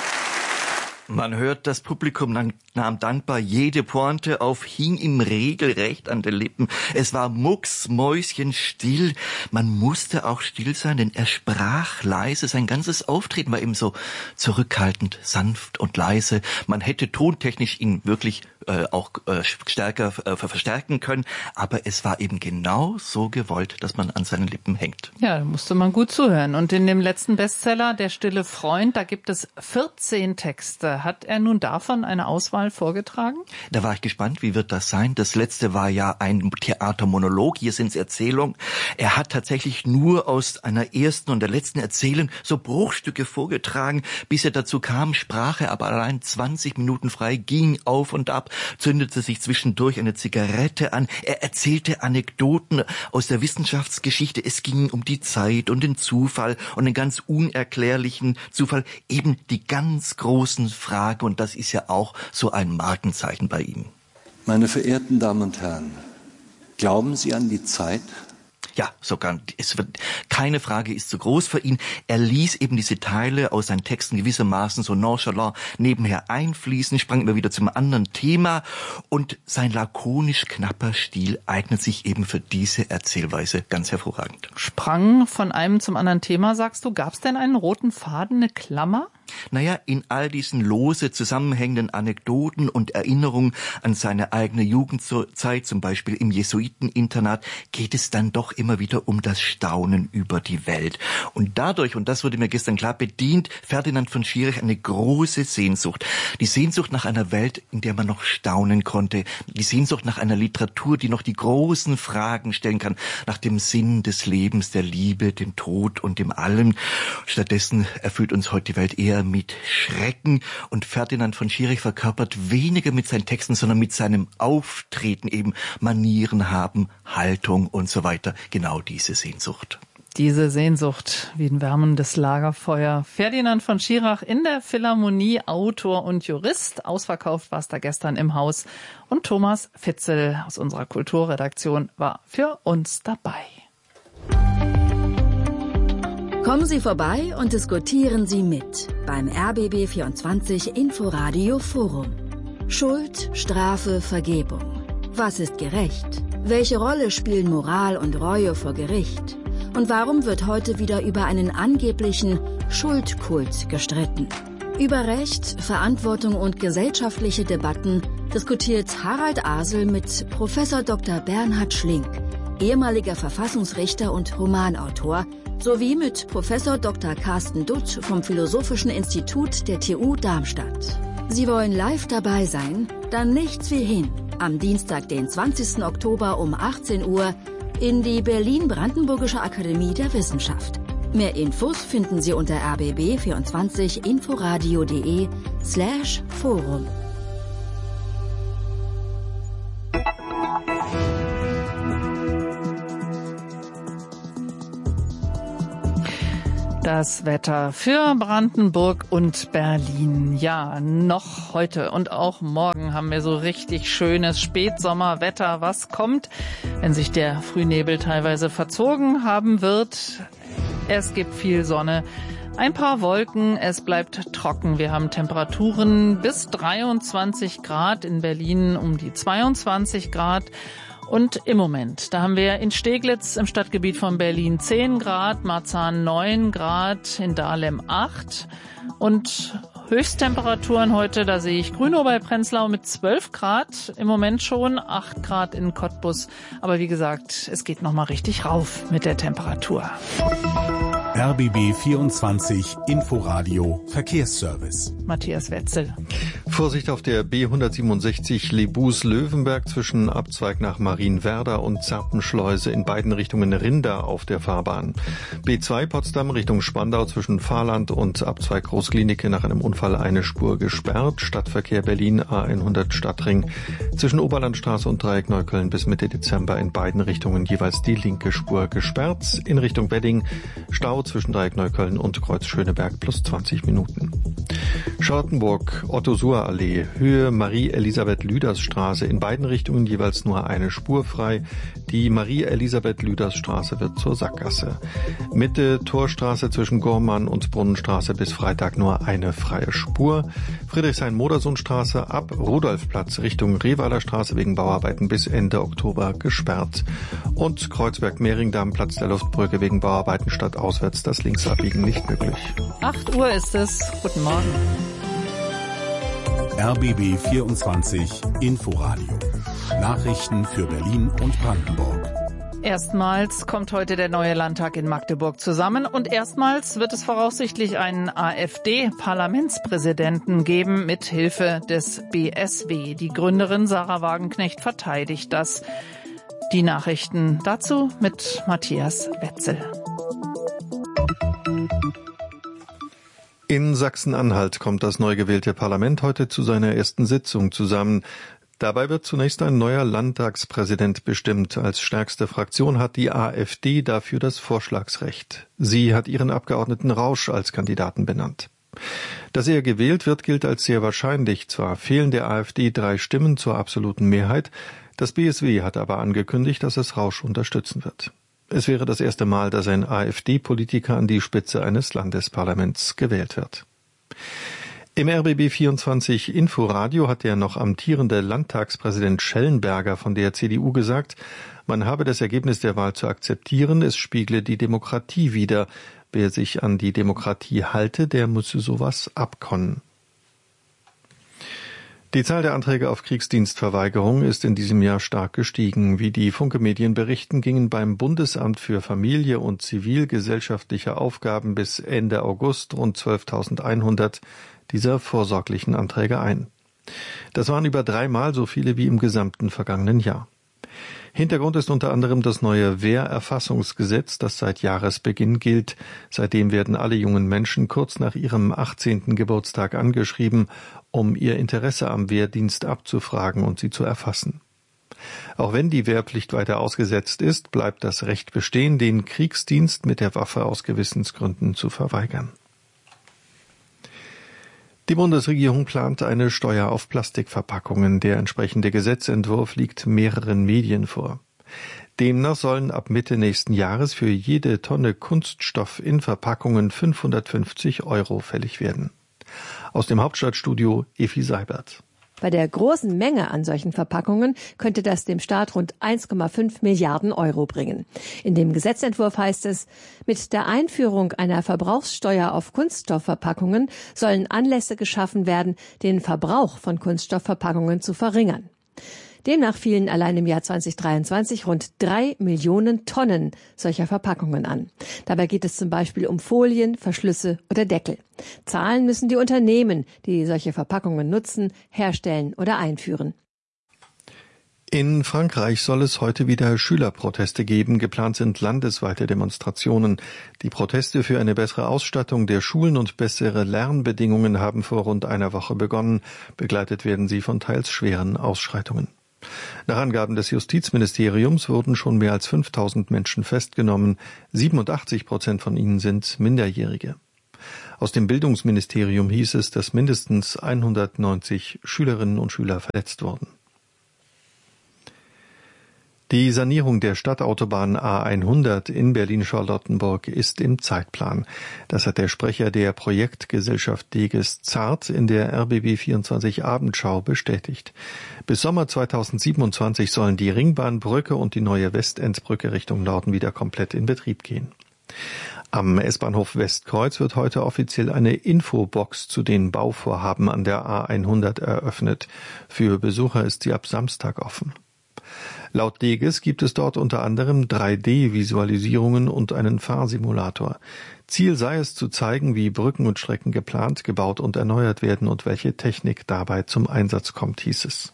Man hört, das Publikum nahm dankbar jede Pointe auf, hing ihm regelrecht an den Lippen. Es war mucksmäuschenstill. Man musste auch still sein, denn er sprach leise. Sein ganzes Auftreten war eben so zurückhaltend, sanft und leise. Man hätte tontechnisch ihn wirklich auch stärker verstärken können, aber es war eben genau so gewollt, dass man an seinen Lippen hängt. Ja, da musste man gut zuhören. Und in dem letzten Bestseller, Der stille Freund, da gibt es 14 Texte. Hat er nun davon eine Auswahl vorgetragen? Da war ich gespannt, wie wird das sein? Das letzte war ja ein Theatermonolog, hier sind es Erzählungen. Er hat tatsächlich nur aus einer ersten und der letzten Erzählung so Bruchstücke vorgetragen. Bis er dazu kam, sprach er aber allein 20 Minuten frei, ging auf und ab, zündete sich zwischendurch eine Zigarette an. Er erzählte Anekdoten aus der Wissenschaftsgeschichte. Es ging um die Zeit und den Zufall und den ganz unerklärlichen Zufall, eben die ganz großen Fragen. Und das ist ja auch so ein Markenzeichen bei ihm. Meine verehrten Damen und Herren, glauben Sie an die Zeit? Ja, sogar, keine Frage ist zu groß für ihn. Er ließ eben diese Teile aus seinen Texten gewissermaßen so nonchalant nebenher einfließen, sprang immer wieder zum anderen Thema und sein lakonisch knapper Stil eignet sich eben für diese Erzählweise ganz hervorragend. Sprang von einem zum anderen Thema, sagst du. Gab es denn einen roten Faden, eine Klammer? Naja, in all diesen lose zusammenhängenden Anekdoten und Erinnerungen an seine eigene Jugendzeit, zum Beispiel im Jesuiteninternat, geht es dann doch immer wieder um das Staunen über die Welt. Und dadurch, und das wurde mir gestern klar, bedient Ferdinand von Schirach eine große Sehnsucht. Die Sehnsucht nach einer Welt, in der man noch staunen konnte. Die Sehnsucht nach einer Literatur, die noch die großen Fragen stellen kann. Nach dem Sinn des Lebens, der Liebe, dem Tod und dem Allem. Stattdessen erfüllt uns heute die Welt eher mit Schrecken, und Ferdinand von Schirach verkörpert weniger mit seinen Texten, sondern mit seinem Auftreten eben Manieren haben, Haltung und so weiter. Genau diese Sehnsucht. Diese Sehnsucht wie ein wärmendes Lagerfeuer. Ferdinand von Schirach in der Philharmonie, Autor und Jurist. Ausverkauft war es da gestern im Haus. Und Thomas Fitzel aus unserer Kulturredaktion war für uns dabei. Kommen Sie vorbei und diskutieren Sie mit beim RBB24 Inforadio Forum. Schuld, Strafe, Vergebung. Was ist gerecht? Welche Rolle spielen Moral und Reue vor Gericht? Und warum wird heute wieder über einen angeblichen Schuldkult gestritten? Über Recht, Verantwortung und gesellschaftliche Debatten diskutiert Harald Asel mit Prof. Dr. Bernhard Schlink, ehemaliger Verfassungsrichter und Romanautor, sowie mit Prof. Dr. Carsten Dutt vom Philosophischen Institut der TU Darmstadt. Sie wollen live dabei sein? Dann nichts wie hin. Am Dienstag, den 20. Oktober um 18 Uhr in die Berlin-Brandenburgische Akademie der Wissenschaft. Mehr Infos finden Sie unter rbb24inforadio.de/Forum. Das Wetter für Brandenburg und Berlin. Ja, noch heute und auch morgen haben wir so richtig schönes Spätsommerwetter. Was kommt, wenn sich der Frühnebel teilweise verzogen haben wird? Es gibt viel Sonne, ein paar Wolken, es bleibt trocken. Wir haben Temperaturen bis 23 Grad, in Berlin um die 22 Grad. Und im Moment, da haben wir in Steglitz im Stadtgebiet von Berlin 10 Grad, Marzahn 9 Grad, in Dahlem 8. Und Höchsttemperaturen heute, da sehe ich Grünow bei Prenzlau mit 12 Grad, im Moment schon 8 Grad in Cottbus. Aber wie gesagt, es geht nochmal richtig rauf mit der Temperatur. RBB 24 Inforadio Verkehrsservice. Matthias Wetzel. Vorsicht auf der B167 Lebus-Löwenberg zwischen Abzweig nach Marienwerder und Zappenschleuse, in beiden Richtungen Rinder auf der Fahrbahn. B2 Potsdam Richtung Spandau zwischen Fahrland und Abzweig Großklinike nach einem Unfall eine Spur gesperrt. Stadtverkehr Berlin A100 Stadtring zwischen Oberlandstraße und Dreieck Neukölln bis Mitte Dezember in beiden Richtungen jeweils die linke Spur gesperrt. In Richtung Wedding Stau zwischen Dreieck Neukölln und Kreuz Schöneberg plus 20 Minuten. Charlottenburg Otto-Suhr-Allee, Höhe Marie-Elisabeth-Lüders-Straße, in beiden Richtungen jeweils nur eine Spur frei. Die Marie-Elisabeth-Lüders-Straße wird zur Sackgasse. Mitte Torstraße zwischen Gormann und Brunnenstraße bis Freitag nur eine freie Spur. Friedrichshain-Modersohnstraße ab Rudolfplatz Richtung Rehweiler Straße wegen Bauarbeiten bis Ende Oktober gesperrt. Und Kreuzberg-Mehringdamm Platz der Luftbrücke wegen Bauarbeiten statt auswärts das Linksabbiegen nicht möglich. 8 Uhr ist es. Guten Morgen. RBB 24 Inforadio. Nachrichten für Berlin und Brandenburg. Erstmals kommt heute der neue Landtag in Magdeburg zusammen und erstmals wird es voraussichtlich einen AfD-Parlamentspräsidenten geben mit Hilfe des BSW. Die Gründerin Sarah Wagenknecht verteidigt das. Die Nachrichten dazu mit Matthias Wetzel. In Sachsen-Anhalt kommt das neu gewählte Parlament heute zu seiner ersten Sitzung zusammen. Dabei wird zunächst ein neuer Landtagspräsident bestimmt. Als stärkste Fraktion hat die AfD dafür das Vorschlagsrecht. Sie hat ihren Abgeordneten Rausch als Kandidaten benannt. Dass er gewählt wird, gilt als sehr wahrscheinlich. Zwar fehlen der AfD 3 Stimmen zur absoluten Mehrheit, das BSW hat aber angekündigt, dass es Rausch unterstützen wird. Es wäre das erste Mal, dass ein AfD-Politiker an die Spitze eines Landesparlaments gewählt wird. Im RBB 24 Inforadio hat der noch amtierende Landtagspräsident Schellenberger von der CDU gesagt, man habe das Ergebnis der Wahl zu akzeptieren, es spiegle die Demokratie wider. Wer sich an die Demokratie halte, der müsse sowas abkonnen. Die Zahl der Anträge auf Kriegsdienstverweigerung ist in diesem Jahr stark gestiegen. Wie die Funke-Medien berichten, gingen beim Bundesamt für Familie und zivilgesellschaftliche Aufgaben bis Ende August rund 12.100 dieser vorsorglichen Anträge ein. Das waren über 3-mal so viele wie im gesamten vergangenen Jahr. Hintergrund ist unter anderem das neue Wehrerfassungsgesetz, das seit Jahresbeginn gilt. Seitdem werden alle jungen Menschen kurz nach ihrem 18. Geburtstag angeschrieben, um ihr Interesse am Wehrdienst abzufragen und sie zu erfassen. Auch wenn die Wehrpflicht weiter ausgesetzt ist, bleibt das Recht bestehen, den Kriegsdienst mit der Waffe aus Gewissensgründen zu verweigern. Die Bundesregierung plant eine Steuer auf Plastikverpackungen. Der entsprechende Gesetzentwurf liegt mehreren Medien vor. Demnach sollen ab Mitte nächsten Jahres für jede Tonne Kunststoff in Verpackungen 550 € fällig werden. Aus dem Hauptstadtstudio Efi Seibert. Bei der großen Menge an solchen Verpackungen könnte das dem Staat rund 1,5 Milliarden € bringen. In dem Gesetzentwurf heißt es, mit der Einführung einer Verbrauchssteuer auf Kunststoffverpackungen sollen Anlässe geschaffen werden, den Verbrauch von Kunststoffverpackungen zu verringern. Demnach fielen allein im Jahr 2023 rund 3 Millionen Tonnen solcher Verpackungen an. Dabei geht es zum Beispiel um Folien, Verschlüsse oder Deckel. Zahlen müssen die Unternehmen, die solche Verpackungen nutzen, herstellen oder einführen. In Frankreich soll es heute wieder Schülerproteste geben. Geplant sind landesweite Demonstrationen. Die Proteste für eine bessere Ausstattung der Schulen und bessere Lernbedingungen haben vor rund einer Woche begonnen. Begleitet werden sie von teils schweren Ausschreitungen. Nach Angaben des Justizministeriums wurden schon mehr als 5000 Menschen festgenommen. 87% von ihnen sind Minderjährige. Aus dem Bildungsministerium hieß es, dass mindestens 190 Schülerinnen und Schüler verletzt wurden. Die Sanierung der Stadtautobahn A100 in Berlin-Charlottenburg ist im Zeitplan. Das hat der Sprecher der Projektgesellschaft Deges Zart in der RBB24 Abendschau bestätigt. Bis Sommer 2027 sollen die Ringbahnbrücke und die neue Westendbrücke Richtung Norden wieder komplett in Betrieb gehen. Am S-Bahnhof Westkreuz wird heute offiziell eine Infobox zu den Bauvorhaben an der A100 eröffnet. Für Besucher ist sie ab Samstag offen. Laut Deges gibt es dort unter anderem 3D-Visualisierungen und einen Fahrsimulator. Ziel sei es zu zeigen, wie Brücken und Strecken geplant, gebaut und erneuert werden und welche Technik dabei zum Einsatz kommt, hieß es.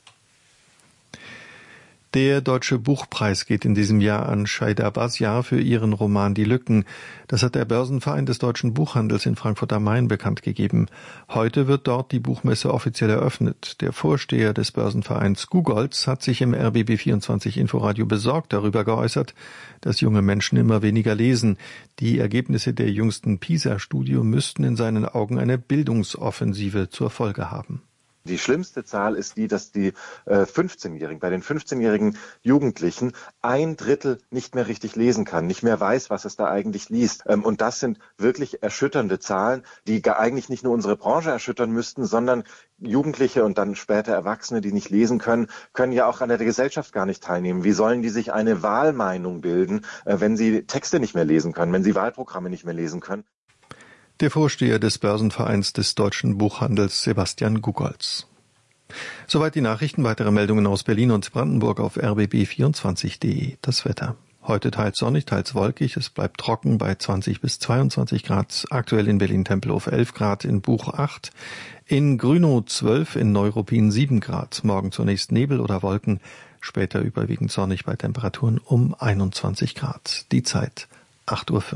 Der Deutsche Buchpreis geht in diesem Jahr an Shaida Basyar für ihren Roman Die Lücken. Das hat der Börsenverein des deutschen Buchhandels in Frankfurt am Main bekannt gegeben. Heute wird dort die Buchmesse offiziell eröffnet. Der Vorsteher des Börsenvereins Gugolz hat sich im RBB24 Inforadio besorgt darüber geäußert, dass junge Menschen immer weniger lesen. Die Ergebnisse der jüngsten PISA-Studie müssten in seinen Augen eine Bildungsoffensive zur Folge haben. Die schlimmste Zahl ist die, dass die 15-Jährigen, bei den 15-jährigen Jugendlichen 1/3 nicht mehr richtig lesen kann, nicht mehr weiß, was es da eigentlich liest. Und das sind wirklich erschütternde Zahlen, die eigentlich nicht nur unsere Branche erschüttern müssten, sondern Jugendliche und dann später Erwachsene, die nicht lesen können, können ja auch an der Gesellschaft gar nicht teilnehmen. Wie sollen die sich eine Wahlmeinung bilden, wenn sie Texte nicht mehr lesen können, wenn sie Wahlprogramme nicht mehr lesen können? Der Vorsteher des Börsenvereins des deutschen Buchhandels Sebastian Gugolz. Soweit die Nachrichten. Weitere Meldungen aus Berlin und Brandenburg auf rbb24.de. Das Wetter. Heute teils sonnig, teils wolkig. Es bleibt trocken bei 20 bis 22 Grad. Aktuell in Berlin-Tempelhof 11 Grad, in Buch 8. In Grünow 12, in Neuruppin 7 Grad. Morgen zunächst Nebel oder Wolken. Später überwiegend sonnig bei Temperaturen um 21 Grad. Die Zeit 8:05 Uhr.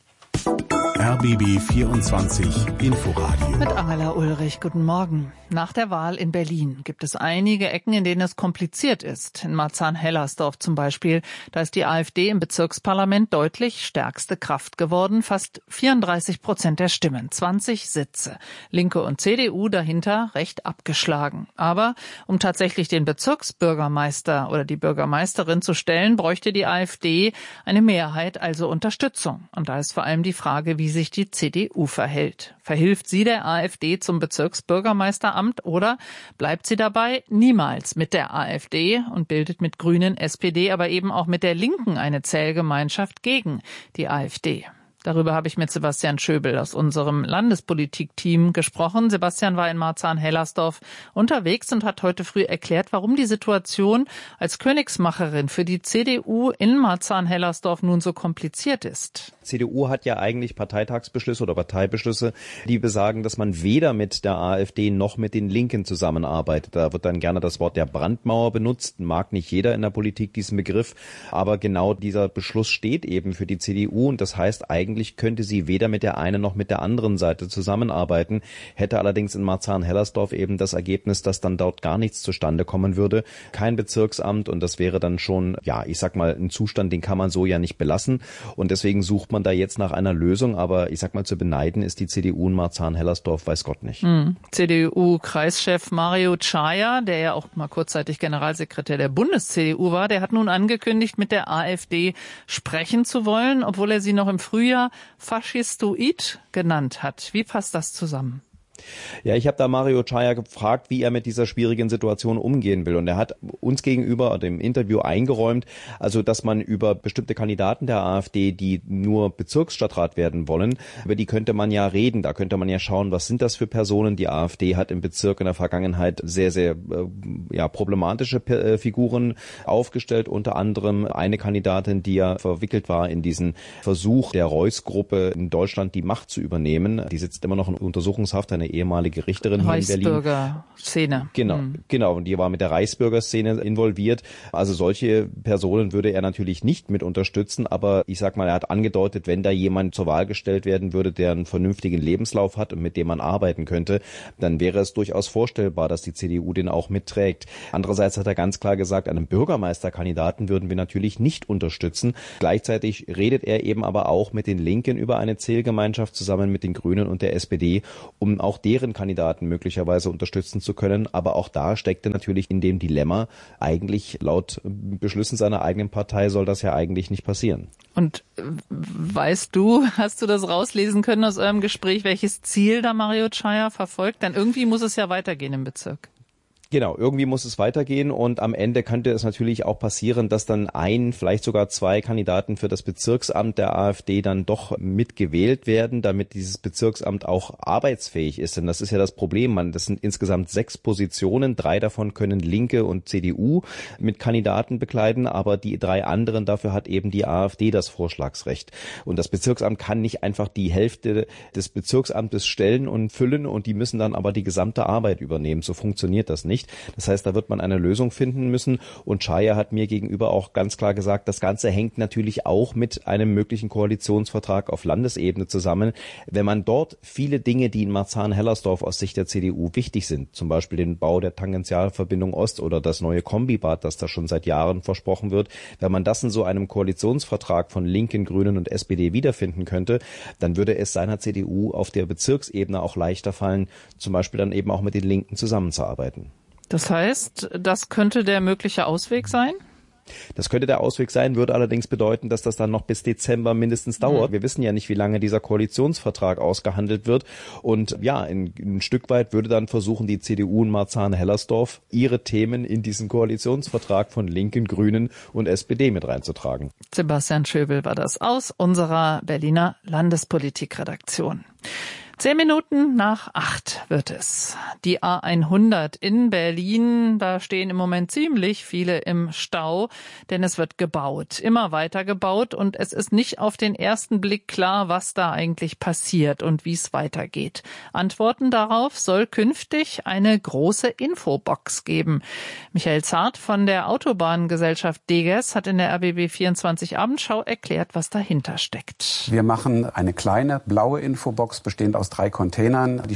RBB 24 Inforadio. Mit Angela Ulrich, guten Morgen. Nach der Wahl in Berlin gibt es einige Ecken, in denen es kompliziert ist. In Marzahn-Hellersdorf zum Beispiel. Da ist die AfD im Bezirksparlament deutlich stärkste Kraft geworden. Fast 34% der Stimmen, 20 Sitze. Linke und CDU dahinter recht abgeschlagen. Aber um tatsächlich den Bezirksbürgermeister oder die Bürgermeisterin zu stellen, bräuchte die AfD eine Mehrheit, also Unterstützung. Und da ist vor allem die Frage, wie sich die CDU verhält. Verhilft sie der AfD zum Bezirksbürgermeisteramt oder bleibt sie dabei? Niemals mit der AfD und bildet mit Grünen, SPD, aber eben auch mit der Linken eine Zählgemeinschaft gegen die AfD. Darüber habe ich mit Sebastian Schöbel aus unserem Landespolitik-Team gesprochen. Sebastian war in Marzahn-Hellersdorf unterwegs und hat heute früh erklärt, warum die Situation als Königsmacherin für die CDU in Marzahn-Hellersdorf nun so kompliziert ist. CDU hat ja eigentlich Parteitagsbeschlüsse oder Parteibeschlüsse, die besagen, dass man weder mit der AfD noch mit den Linken zusammenarbeitet. Da wird dann gerne das Wort der Brandmauer benutzt. Mag nicht jeder in der Politik diesen Begriff. Aber genau dieser Beschluss steht eben für die CDU und das heißt eigentlich, eigentlich könnte sie weder mit der einen noch mit der anderen Seite zusammenarbeiten, hätte allerdings in Marzahn-Hellersdorf eben das Ergebnis, dass dann dort gar nichts zustande kommen würde, kein Bezirksamt, und das wäre dann schon, ja, ich sag mal, ein Zustand, den kann man so ja nicht belassen, und deswegen sucht man da jetzt nach einer Lösung, aber ich sag mal, zu beneiden ist die CDU in Marzahn-Hellersdorf, weiß Gott nicht. CDU-Kreischef Mario Chaya, der ja auch mal kurzzeitig Generalsekretär der Bundes-CDU war, der hat nun angekündigt, mit der AfD sprechen zu wollen, obwohl er sie noch im Frühjahr Faschistoid genannt hat. Wie passt das zusammen? Ja, ich habe da Mario Chaya gefragt, wie er mit dieser schwierigen Situation umgehen will. Und er hat uns gegenüber dem Interview eingeräumt, also dass man über bestimmte Kandidaten der AfD, die nur Bezirksstadtrat werden wollen, über die könnte man ja reden. Da könnte man ja schauen, was sind das für Personen. Die AfD hat im Bezirk in der Vergangenheit sehr, sehr problematische Figuren aufgestellt. Unter anderem eine Kandidatin, die ja verwickelt war in diesen Versuch der Reuss-Gruppe in Deutschland die Macht zu übernehmen. Die sitzt immer noch in Untersuchungshaft, eine ehemalige Richterin hier in Berlin. Reichsbürger-Szene. Genau. Und die war mit der Reichsbürger-Szene involviert. Also solche Personen würde er natürlich nicht mit unterstützen. Aber ich sag mal, er hat angedeutet, wenn da jemand zur Wahl gestellt werden würde, der einen vernünftigen Lebenslauf hat und mit dem man arbeiten könnte, dann wäre es durchaus vorstellbar, dass die CDU den auch mitträgt. Andererseits hat er ganz klar gesagt, einen Bürgermeisterkandidaten würden wir natürlich nicht unterstützen. Gleichzeitig redet er eben aber auch mit den Linken über eine Zählgemeinschaft zusammen mit den Grünen und der SPD, um auch deren Kandidaten möglicherweise unterstützen zu können. Aber auch da steckte natürlich in dem Dilemma, eigentlich laut Beschlüssen seiner eigenen Partei soll das ja eigentlich nicht passieren. Und hast du das rauslesen können aus eurem Gespräch, welches Ziel da Mario Chaya verfolgt? Denn irgendwie muss es ja weitergehen im Bezirk. Genau, irgendwie muss es weitergehen, und am Ende könnte es natürlich auch passieren, dass dann vielleicht sogar zwei Kandidaten für das Bezirksamt der AfD dann doch mitgewählt werden, damit dieses Bezirksamt auch arbeitsfähig ist. Denn das ist ja das Problem. Das sind insgesamt 6 Positionen, 3 davon können Linke und CDU mit Kandidaten bekleiden, aber die 3 anderen, dafür hat eben die AfD das Vorschlagsrecht. Und das Bezirksamt kann nicht einfach die Hälfte des Bezirksamtes stellen und füllen, und die müssen dann aber die gesamte Arbeit übernehmen. So funktioniert das nicht. Das heißt, da wird man eine Lösung finden müssen, und Chaya hat mir gegenüber auch ganz klar gesagt, das Ganze hängt natürlich auch mit einem möglichen Koalitionsvertrag auf Landesebene zusammen. Wenn man dort viele Dinge, die in Marzahn-Hellersdorf aus Sicht der CDU wichtig sind, zum Beispiel den Bau der Tangentialverbindung Ost oder das neue Kombibad, das da schon seit Jahren versprochen wird, wenn man das in so einem Koalitionsvertrag von Linken, Grünen und SPD wiederfinden könnte, dann würde es seiner CDU auf der Bezirksebene auch leichter fallen, zum Beispiel dann eben auch mit den Linken zusammenzuarbeiten. Das heißt, das könnte der mögliche Ausweg sein? Das könnte der Ausweg sein, würde allerdings bedeuten, dass das dann noch bis Dezember mindestens dauert. Wir wissen ja nicht, wie lange dieser Koalitionsvertrag ausgehandelt wird. Und ja, ein Stück weit würde dann versuchen, die CDU in Marzahn-Hellersdorf ihre Themen in diesen Koalitionsvertrag von Linken, Grünen und SPD mit reinzutragen. Sebastian Schöbel war das aus unserer Berliner Landespolitikredaktion. 10 Minuten nach 8 wird es. Die A100 in Berlin, da stehen im Moment ziemlich viele im Stau, denn es wird gebaut, immer weiter gebaut, und es ist nicht auf den ersten Blick klar, was da eigentlich passiert und wie es weitergeht. Antworten darauf soll künftig eine große Infobox geben. Michael Zart von der Autobahngesellschaft Deges hat in der RBB 24 Abendschau erklärt, was dahinter steckt. Wir machen eine kleine blaue Infobox, bestehend aus 3 Containern. Die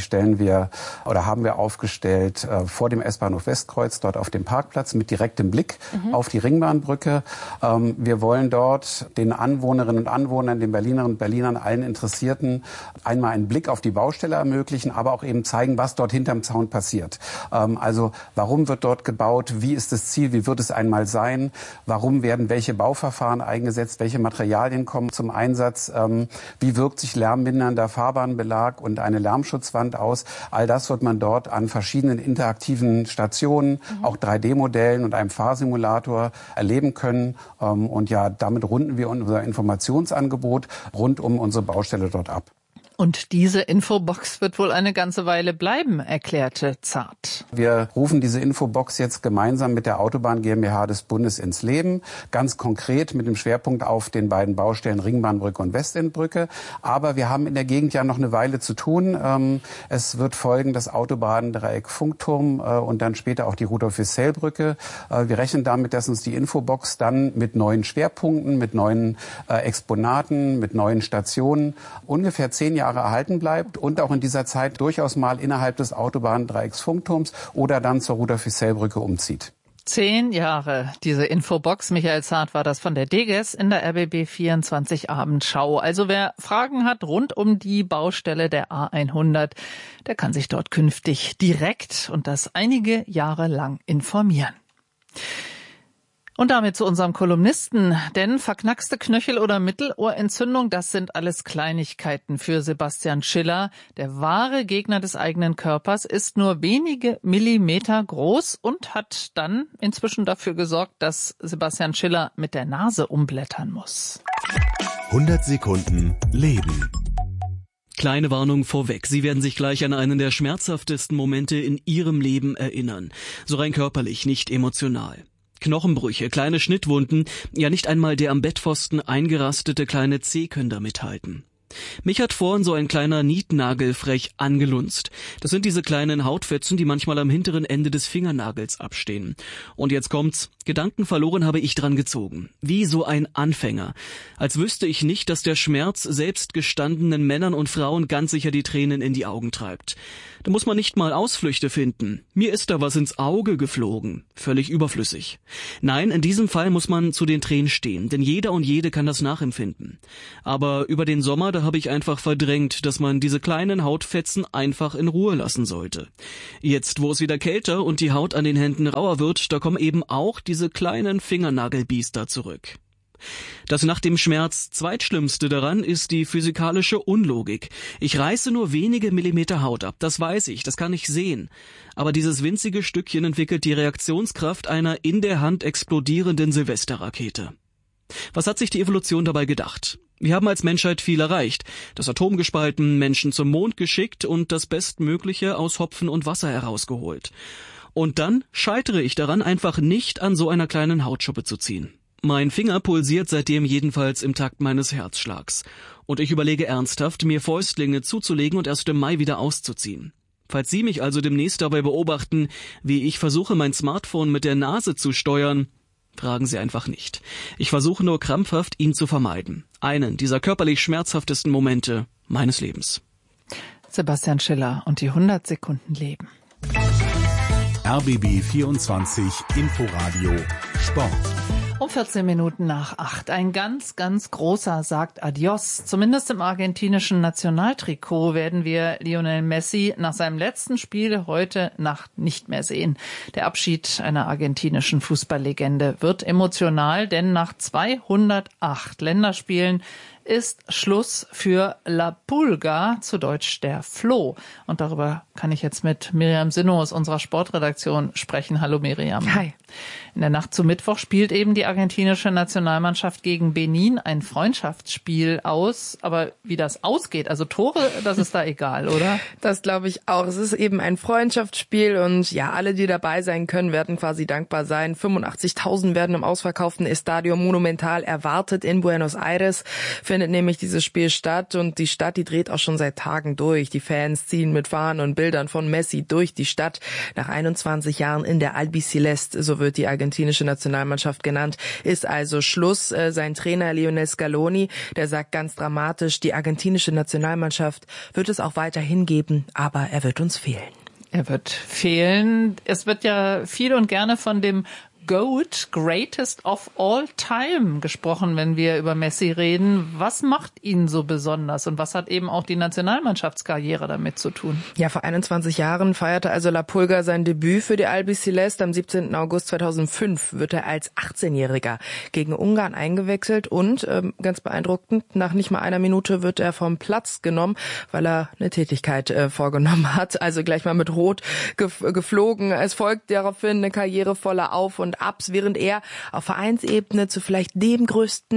haben wir aufgestellt vor dem S-Bahnhof Westkreuz, dort auf dem Parkplatz, mit direktem Blick auf die Ringbahnbrücke. Wir wollen dort den Anwohnerinnen und Anwohnern, den Berlinerinnen und Berlinern, allen Interessierten einmal einen Blick auf die Baustelle ermöglichen, aber auch eben zeigen, was dort hinterm Zaun passiert. Also warum wird dort gebaut, wie ist das Ziel, wie wird es einmal sein, warum werden welche Bauverfahren eingesetzt, welche Materialien kommen zum Einsatz, wie wirkt sich lärmmindernder Fahrbahnbelag und eine Lärmschutzwand aus. All das wird man dort an verschiedenen interaktiven Stationen, auch 3D-Modellen und einem Fahrsimulator erleben können. Und ja, damit runden wir unser Informationsangebot rund um unsere Baustelle dort ab. Und diese Infobox wird wohl eine ganze Weile bleiben, erklärte Zart. Wir rufen diese Infobox jetzt gemeinsam mit der Autobahn GmbH des Bundes ins Leben. Ganz konkret mit dem Schwerpunkt auf den beiden Baustellen Ringbahnbrücke und Westendbrücke. Aber wir haben in der Gegend ja noch eine Weile zu tun. Es wird folgen das Autobahndreieck Funkturm und dann später auch die Rudolf-Wissell-Brücke. Wir rechnen damit, dass uns die Infobox dann mit neuen Schwerpunkten, mit neuen Exponaten, mit neuen Stationen ungefähr 10 Jahre erhalten bleibt und auch in dieser Zeit durchaus mal innerhalb des Autobahndreiecks Funkturms oder dann zur Rudolf-Wissell-Brücke umzieht. 10 Jahre, diese Infobox. Michael Zart war das von der DGS in der RBB 24 Abendschau. Also wer Fragen hat rund um die Baustelle der A100, der kann sich dort künftig direkt und das einige Jahre lang informieren. Und damit zu unserem Kolumnisten, denn verknackste Knöchel oder Mittelohrentzündung, das sind alles Kleinigkeiten für Sebastian Schiller. Der wahre Gegner des eigenen Körpers ist nur wenige Millimeter groß und hat dann inzwischen dafür gesorgt, dass Sebastian Schiller mit der Nase umblättern muss. 100 Sekunden Leben. Kleine Warnung vorweg. Sie werden sich gleich an einen der schmerzhaftesten Momente in Ihrem Leben erinnern. So rein körperlich, nicht emotional. Knochenbrüche, kleine Schnittwunden, ja nicht einmal der am Bettpfosten eingerastete kleine Zeh können da mithalten. Mich hat vorhin so ein kleiner Nietnagel frech angelunzt. Das sind diese kleinen Hautfetzen, die manchmal am hinteren Ende des Fingernagels abstehen. Und jetzt kommt's. Gedanken verloren habe ich dran gezogen. Wie so ein Anfänger. Als wüsste ich nicht, dass der Schmerz selbst gestandenen Männern und Frauen ganz sicher die Tränen in die Augen treibt. Da muss man nicht mal Ausflüchte finden. Mir ist da was ins Auge geflogen. Völlig überflüssig. Nein, in diesem Fall muss man zu den Tränen stehen, denn jeder und jede kann das nachempfinden. Aber über den Sommer, da habe ich einfach verdrängt, dass man diese kleinen Hautfetzen einfach in Ruhe lassen sollte. Jetzt, wo es wieder kälter und die Haut an den Händen rauer wird, da kommen eben auch diese kleinen Fingernagelbiester zurück. Das nach dem Schmerz zweitschlimmste daran ist die physikalische Unlogik. Ich reiße nur wenige Millimeter Haut ab, das weiß ich, das kann ich sehen. Aber dieses winzige Stückchen entwickelt die Reaktionskraft einer in der Hand explodierenden Silvesterrakete. Was hat sich die Evolution dabei gedacht? Wir haben als Menschheit viel erreicht, das Atom gespalten, Menschen zum Mond geschickt und das Bestmögliche aus Hopfen und Wasser herausgeholt. Und dann scheitere ich daran, einfach nicht an so einer kleinen Hautschuppe zu ziehen. Mein Finger pulsiert seitdem jedenfalls im Takt meines Herzschlags. Und ich überlege ernsthaft, mir Fäustlinge zuzulegen und erst im Mai wieder auszuziehen. Falls Sie mich also demnächst dabei beobachten, wie ich versuche, mein Smartphone mit der Nase zu steuern, fragen Sie einfach nicht. Ich versuche nur krampfhaft, ihn zu vermeiden. Einen dieser körperlich schmerzhaftesten Momente meines Lebens. Sebastian Schiller und die 100 Sekunden Leben. RBB 24 Inforadio Sport. Um 14 Minuten nach 8. Ein ganz, ganz großer sagt Adios. Zumindest im argentinischen Nationaltrikot werden wir Lionel Messi nach seinem letzten Spiel heute Nacht nicht mehr sehen. Der Abschied einer argentinischen Fußballlegende wird emotional, denn nach 208 Länderspielen ist Schluss für La Pulga, zu Deutsch der Floh. Und darüber kann ich jetzt mit Miriam Sinno aus unserer Sportredaktion sprechen. Hallo Miriam. Hi. In der Nacht zu Mittwoch spielt eben die argentinische Nationalmannschaft gegen Benin ein Freundschaftsspiel aus. Aber wie das ausgeht, also Tore, das ist da egal, oder? Das glaube ich auch. Es ist eben ein Freundschaftsspiel und ja, alle, die dabei sein können, werden quasi dankbar sein. 85.000 werden im ausverkauften Estadio Monumental erwartet in Buenos Aires. Findet nämlich dieses Spiel statt und die Stadt, die dreht auch schon seit Tagen durch. Die Fans ziehen mit Fahnen und Bildern von Messi durch die Stadt. Nach 21 Jahren in der Albiceleste, so wird die argentinische Nationalmannschaft genannt, ist also Schluss. Sein Trainer Lionel Scaloni, der sagt ganz dramatisch, die argentinische Nationalmannschaft wird es auch weiterhin geben, aber er wird uns fehlen. Er wird fehlen. Es wird ja viel und gerne von dem GOAT, Greatest of All Time, gesprochen, wenn wir über Messi reden. Was macht ihn so besonders und was hat eben auch die Nationalmannschaftskarriere damit zu tun? Ja, vor 21 Jahren feierte also La Pulga sein Debüt für die Albiceleste. Am 17. August 2005 wird er als 18-Jähriger gegen Ungarn eingewechselt und, ganz beeindruckend, nach nicht mal einer Minute wird er vom Platz genommen, weil er eine Tätigkeit vorgenommen hat. Also gleich mal mit Rot geflogen. Es folgt daraufhin eine Karriere voller Auf und Ups, während er auf Vereinsebene zu vielleicht dem größten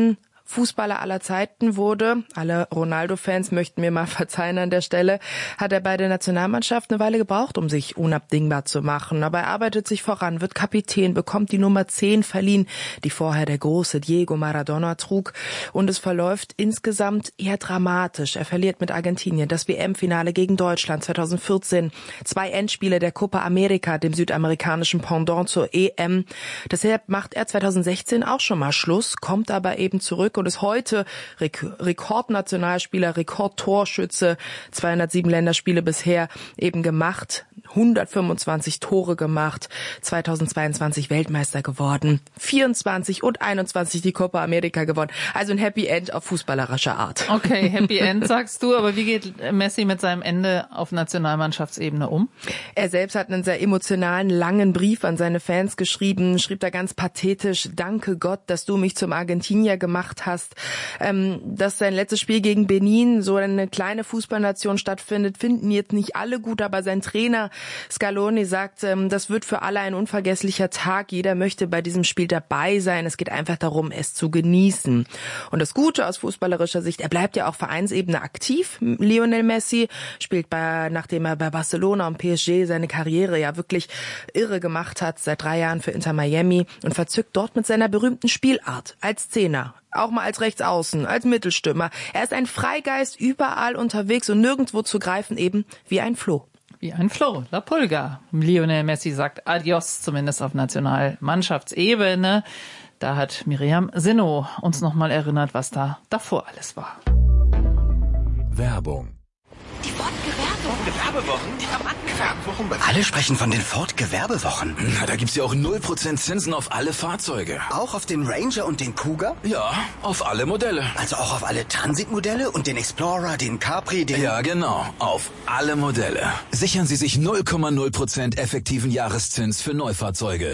Fußballer aller Zeiten wurde. Alle Ronaldo-Fans möchten mir mal verzeihen an der Stelle. Hat er bei der Nationalmannschaft eine Weile gebraucht, um sich unabdingbar zu machen. Aber er arbeitet sich voran, wird Kapitän, bekommt die Nummer 10 verliehen, die vorher der große Diego Maradona trug. Und es verläuft insgesamt eher dramatisch. Er verliert mit Argentinien das WM-Finale gegen Deutschland 2014. 2 Endspiele der Copa America, dem südamerikanischen Pendant zur EM. Deshalb macht er 2016 auch schon mal Schluss, kommt aber eben zurück und ist heute Rekordnationalspieler, Rekordtorschütze, 207 Länderspiele bisher eben gemacht, 125 Tore gemacht, 2022 Weltmeister geworden, 24 und 21 die Copa America gewonnen. Also ein Happy End auf fußballerischer Art. Okay, Happy End sagst du, aber wie geht Messi mit seinem Ende auf Nationalmannschaftsebene um? Er selbst hat einen sehr emotionalen, langen Brief an seine Fans geschrieben, schrieb da ganz pathetisch: Danke Gott, dass du mich zum Argentinier gemacht hast. Dass sein letztes Spiel gegen Benin, so eine kleine Fußballnation, stattfindet, finden jetzt nicht alle gut, aber sein Trainer Scaloni sagt, das wird für alle ein unvergesslicher Tag. Jeder möchte bei diesem Spiel dabei sein. Es geht einfach darum, es zu genießen. Und das Gute aus fußballerischer Sicht, er bleibt ja auf Vereinsebene aktiv. Lionel Messi spielt nachdem er bei Barcelona und PSG seine Karriere ja wirklich irre gemacht hat, seit 3 Jahren für Inter Miami und verzückt dort mit seiner berühmten Spielart als Zehner. Auch mal als Rechtsaußen, als Mittelstürmer. Er ist ein Freigeist, überall unterwegs und nirgendwo zu greifen, eben wie ein Floh. Wie ein Floh, La Pulga. Lionel Messi sagt Adios, zumindest auf Nationalmannschaftsebene. Da hat Miriam Sinno uns nochmal erinnert, was da davor alles war. Werbung. Die Ford-Gewerbewochen? Die Rabattgewerbewochen? Alle sprechen von den Ford-Gewerbewochen. Na, da gibt's ja auch 0% Zinsen auf alle Fahrzeuge. Auch auf den Ranger und den Kuga? Ja, auf alle Modelle. Also auch auf alle Transit-Modelle und den Explorer, den Capri, den... Ja, genau, auf alle Modelle. Sichern Sie sich 0,0% effektiven Jahreszins für Neufahrzeuge.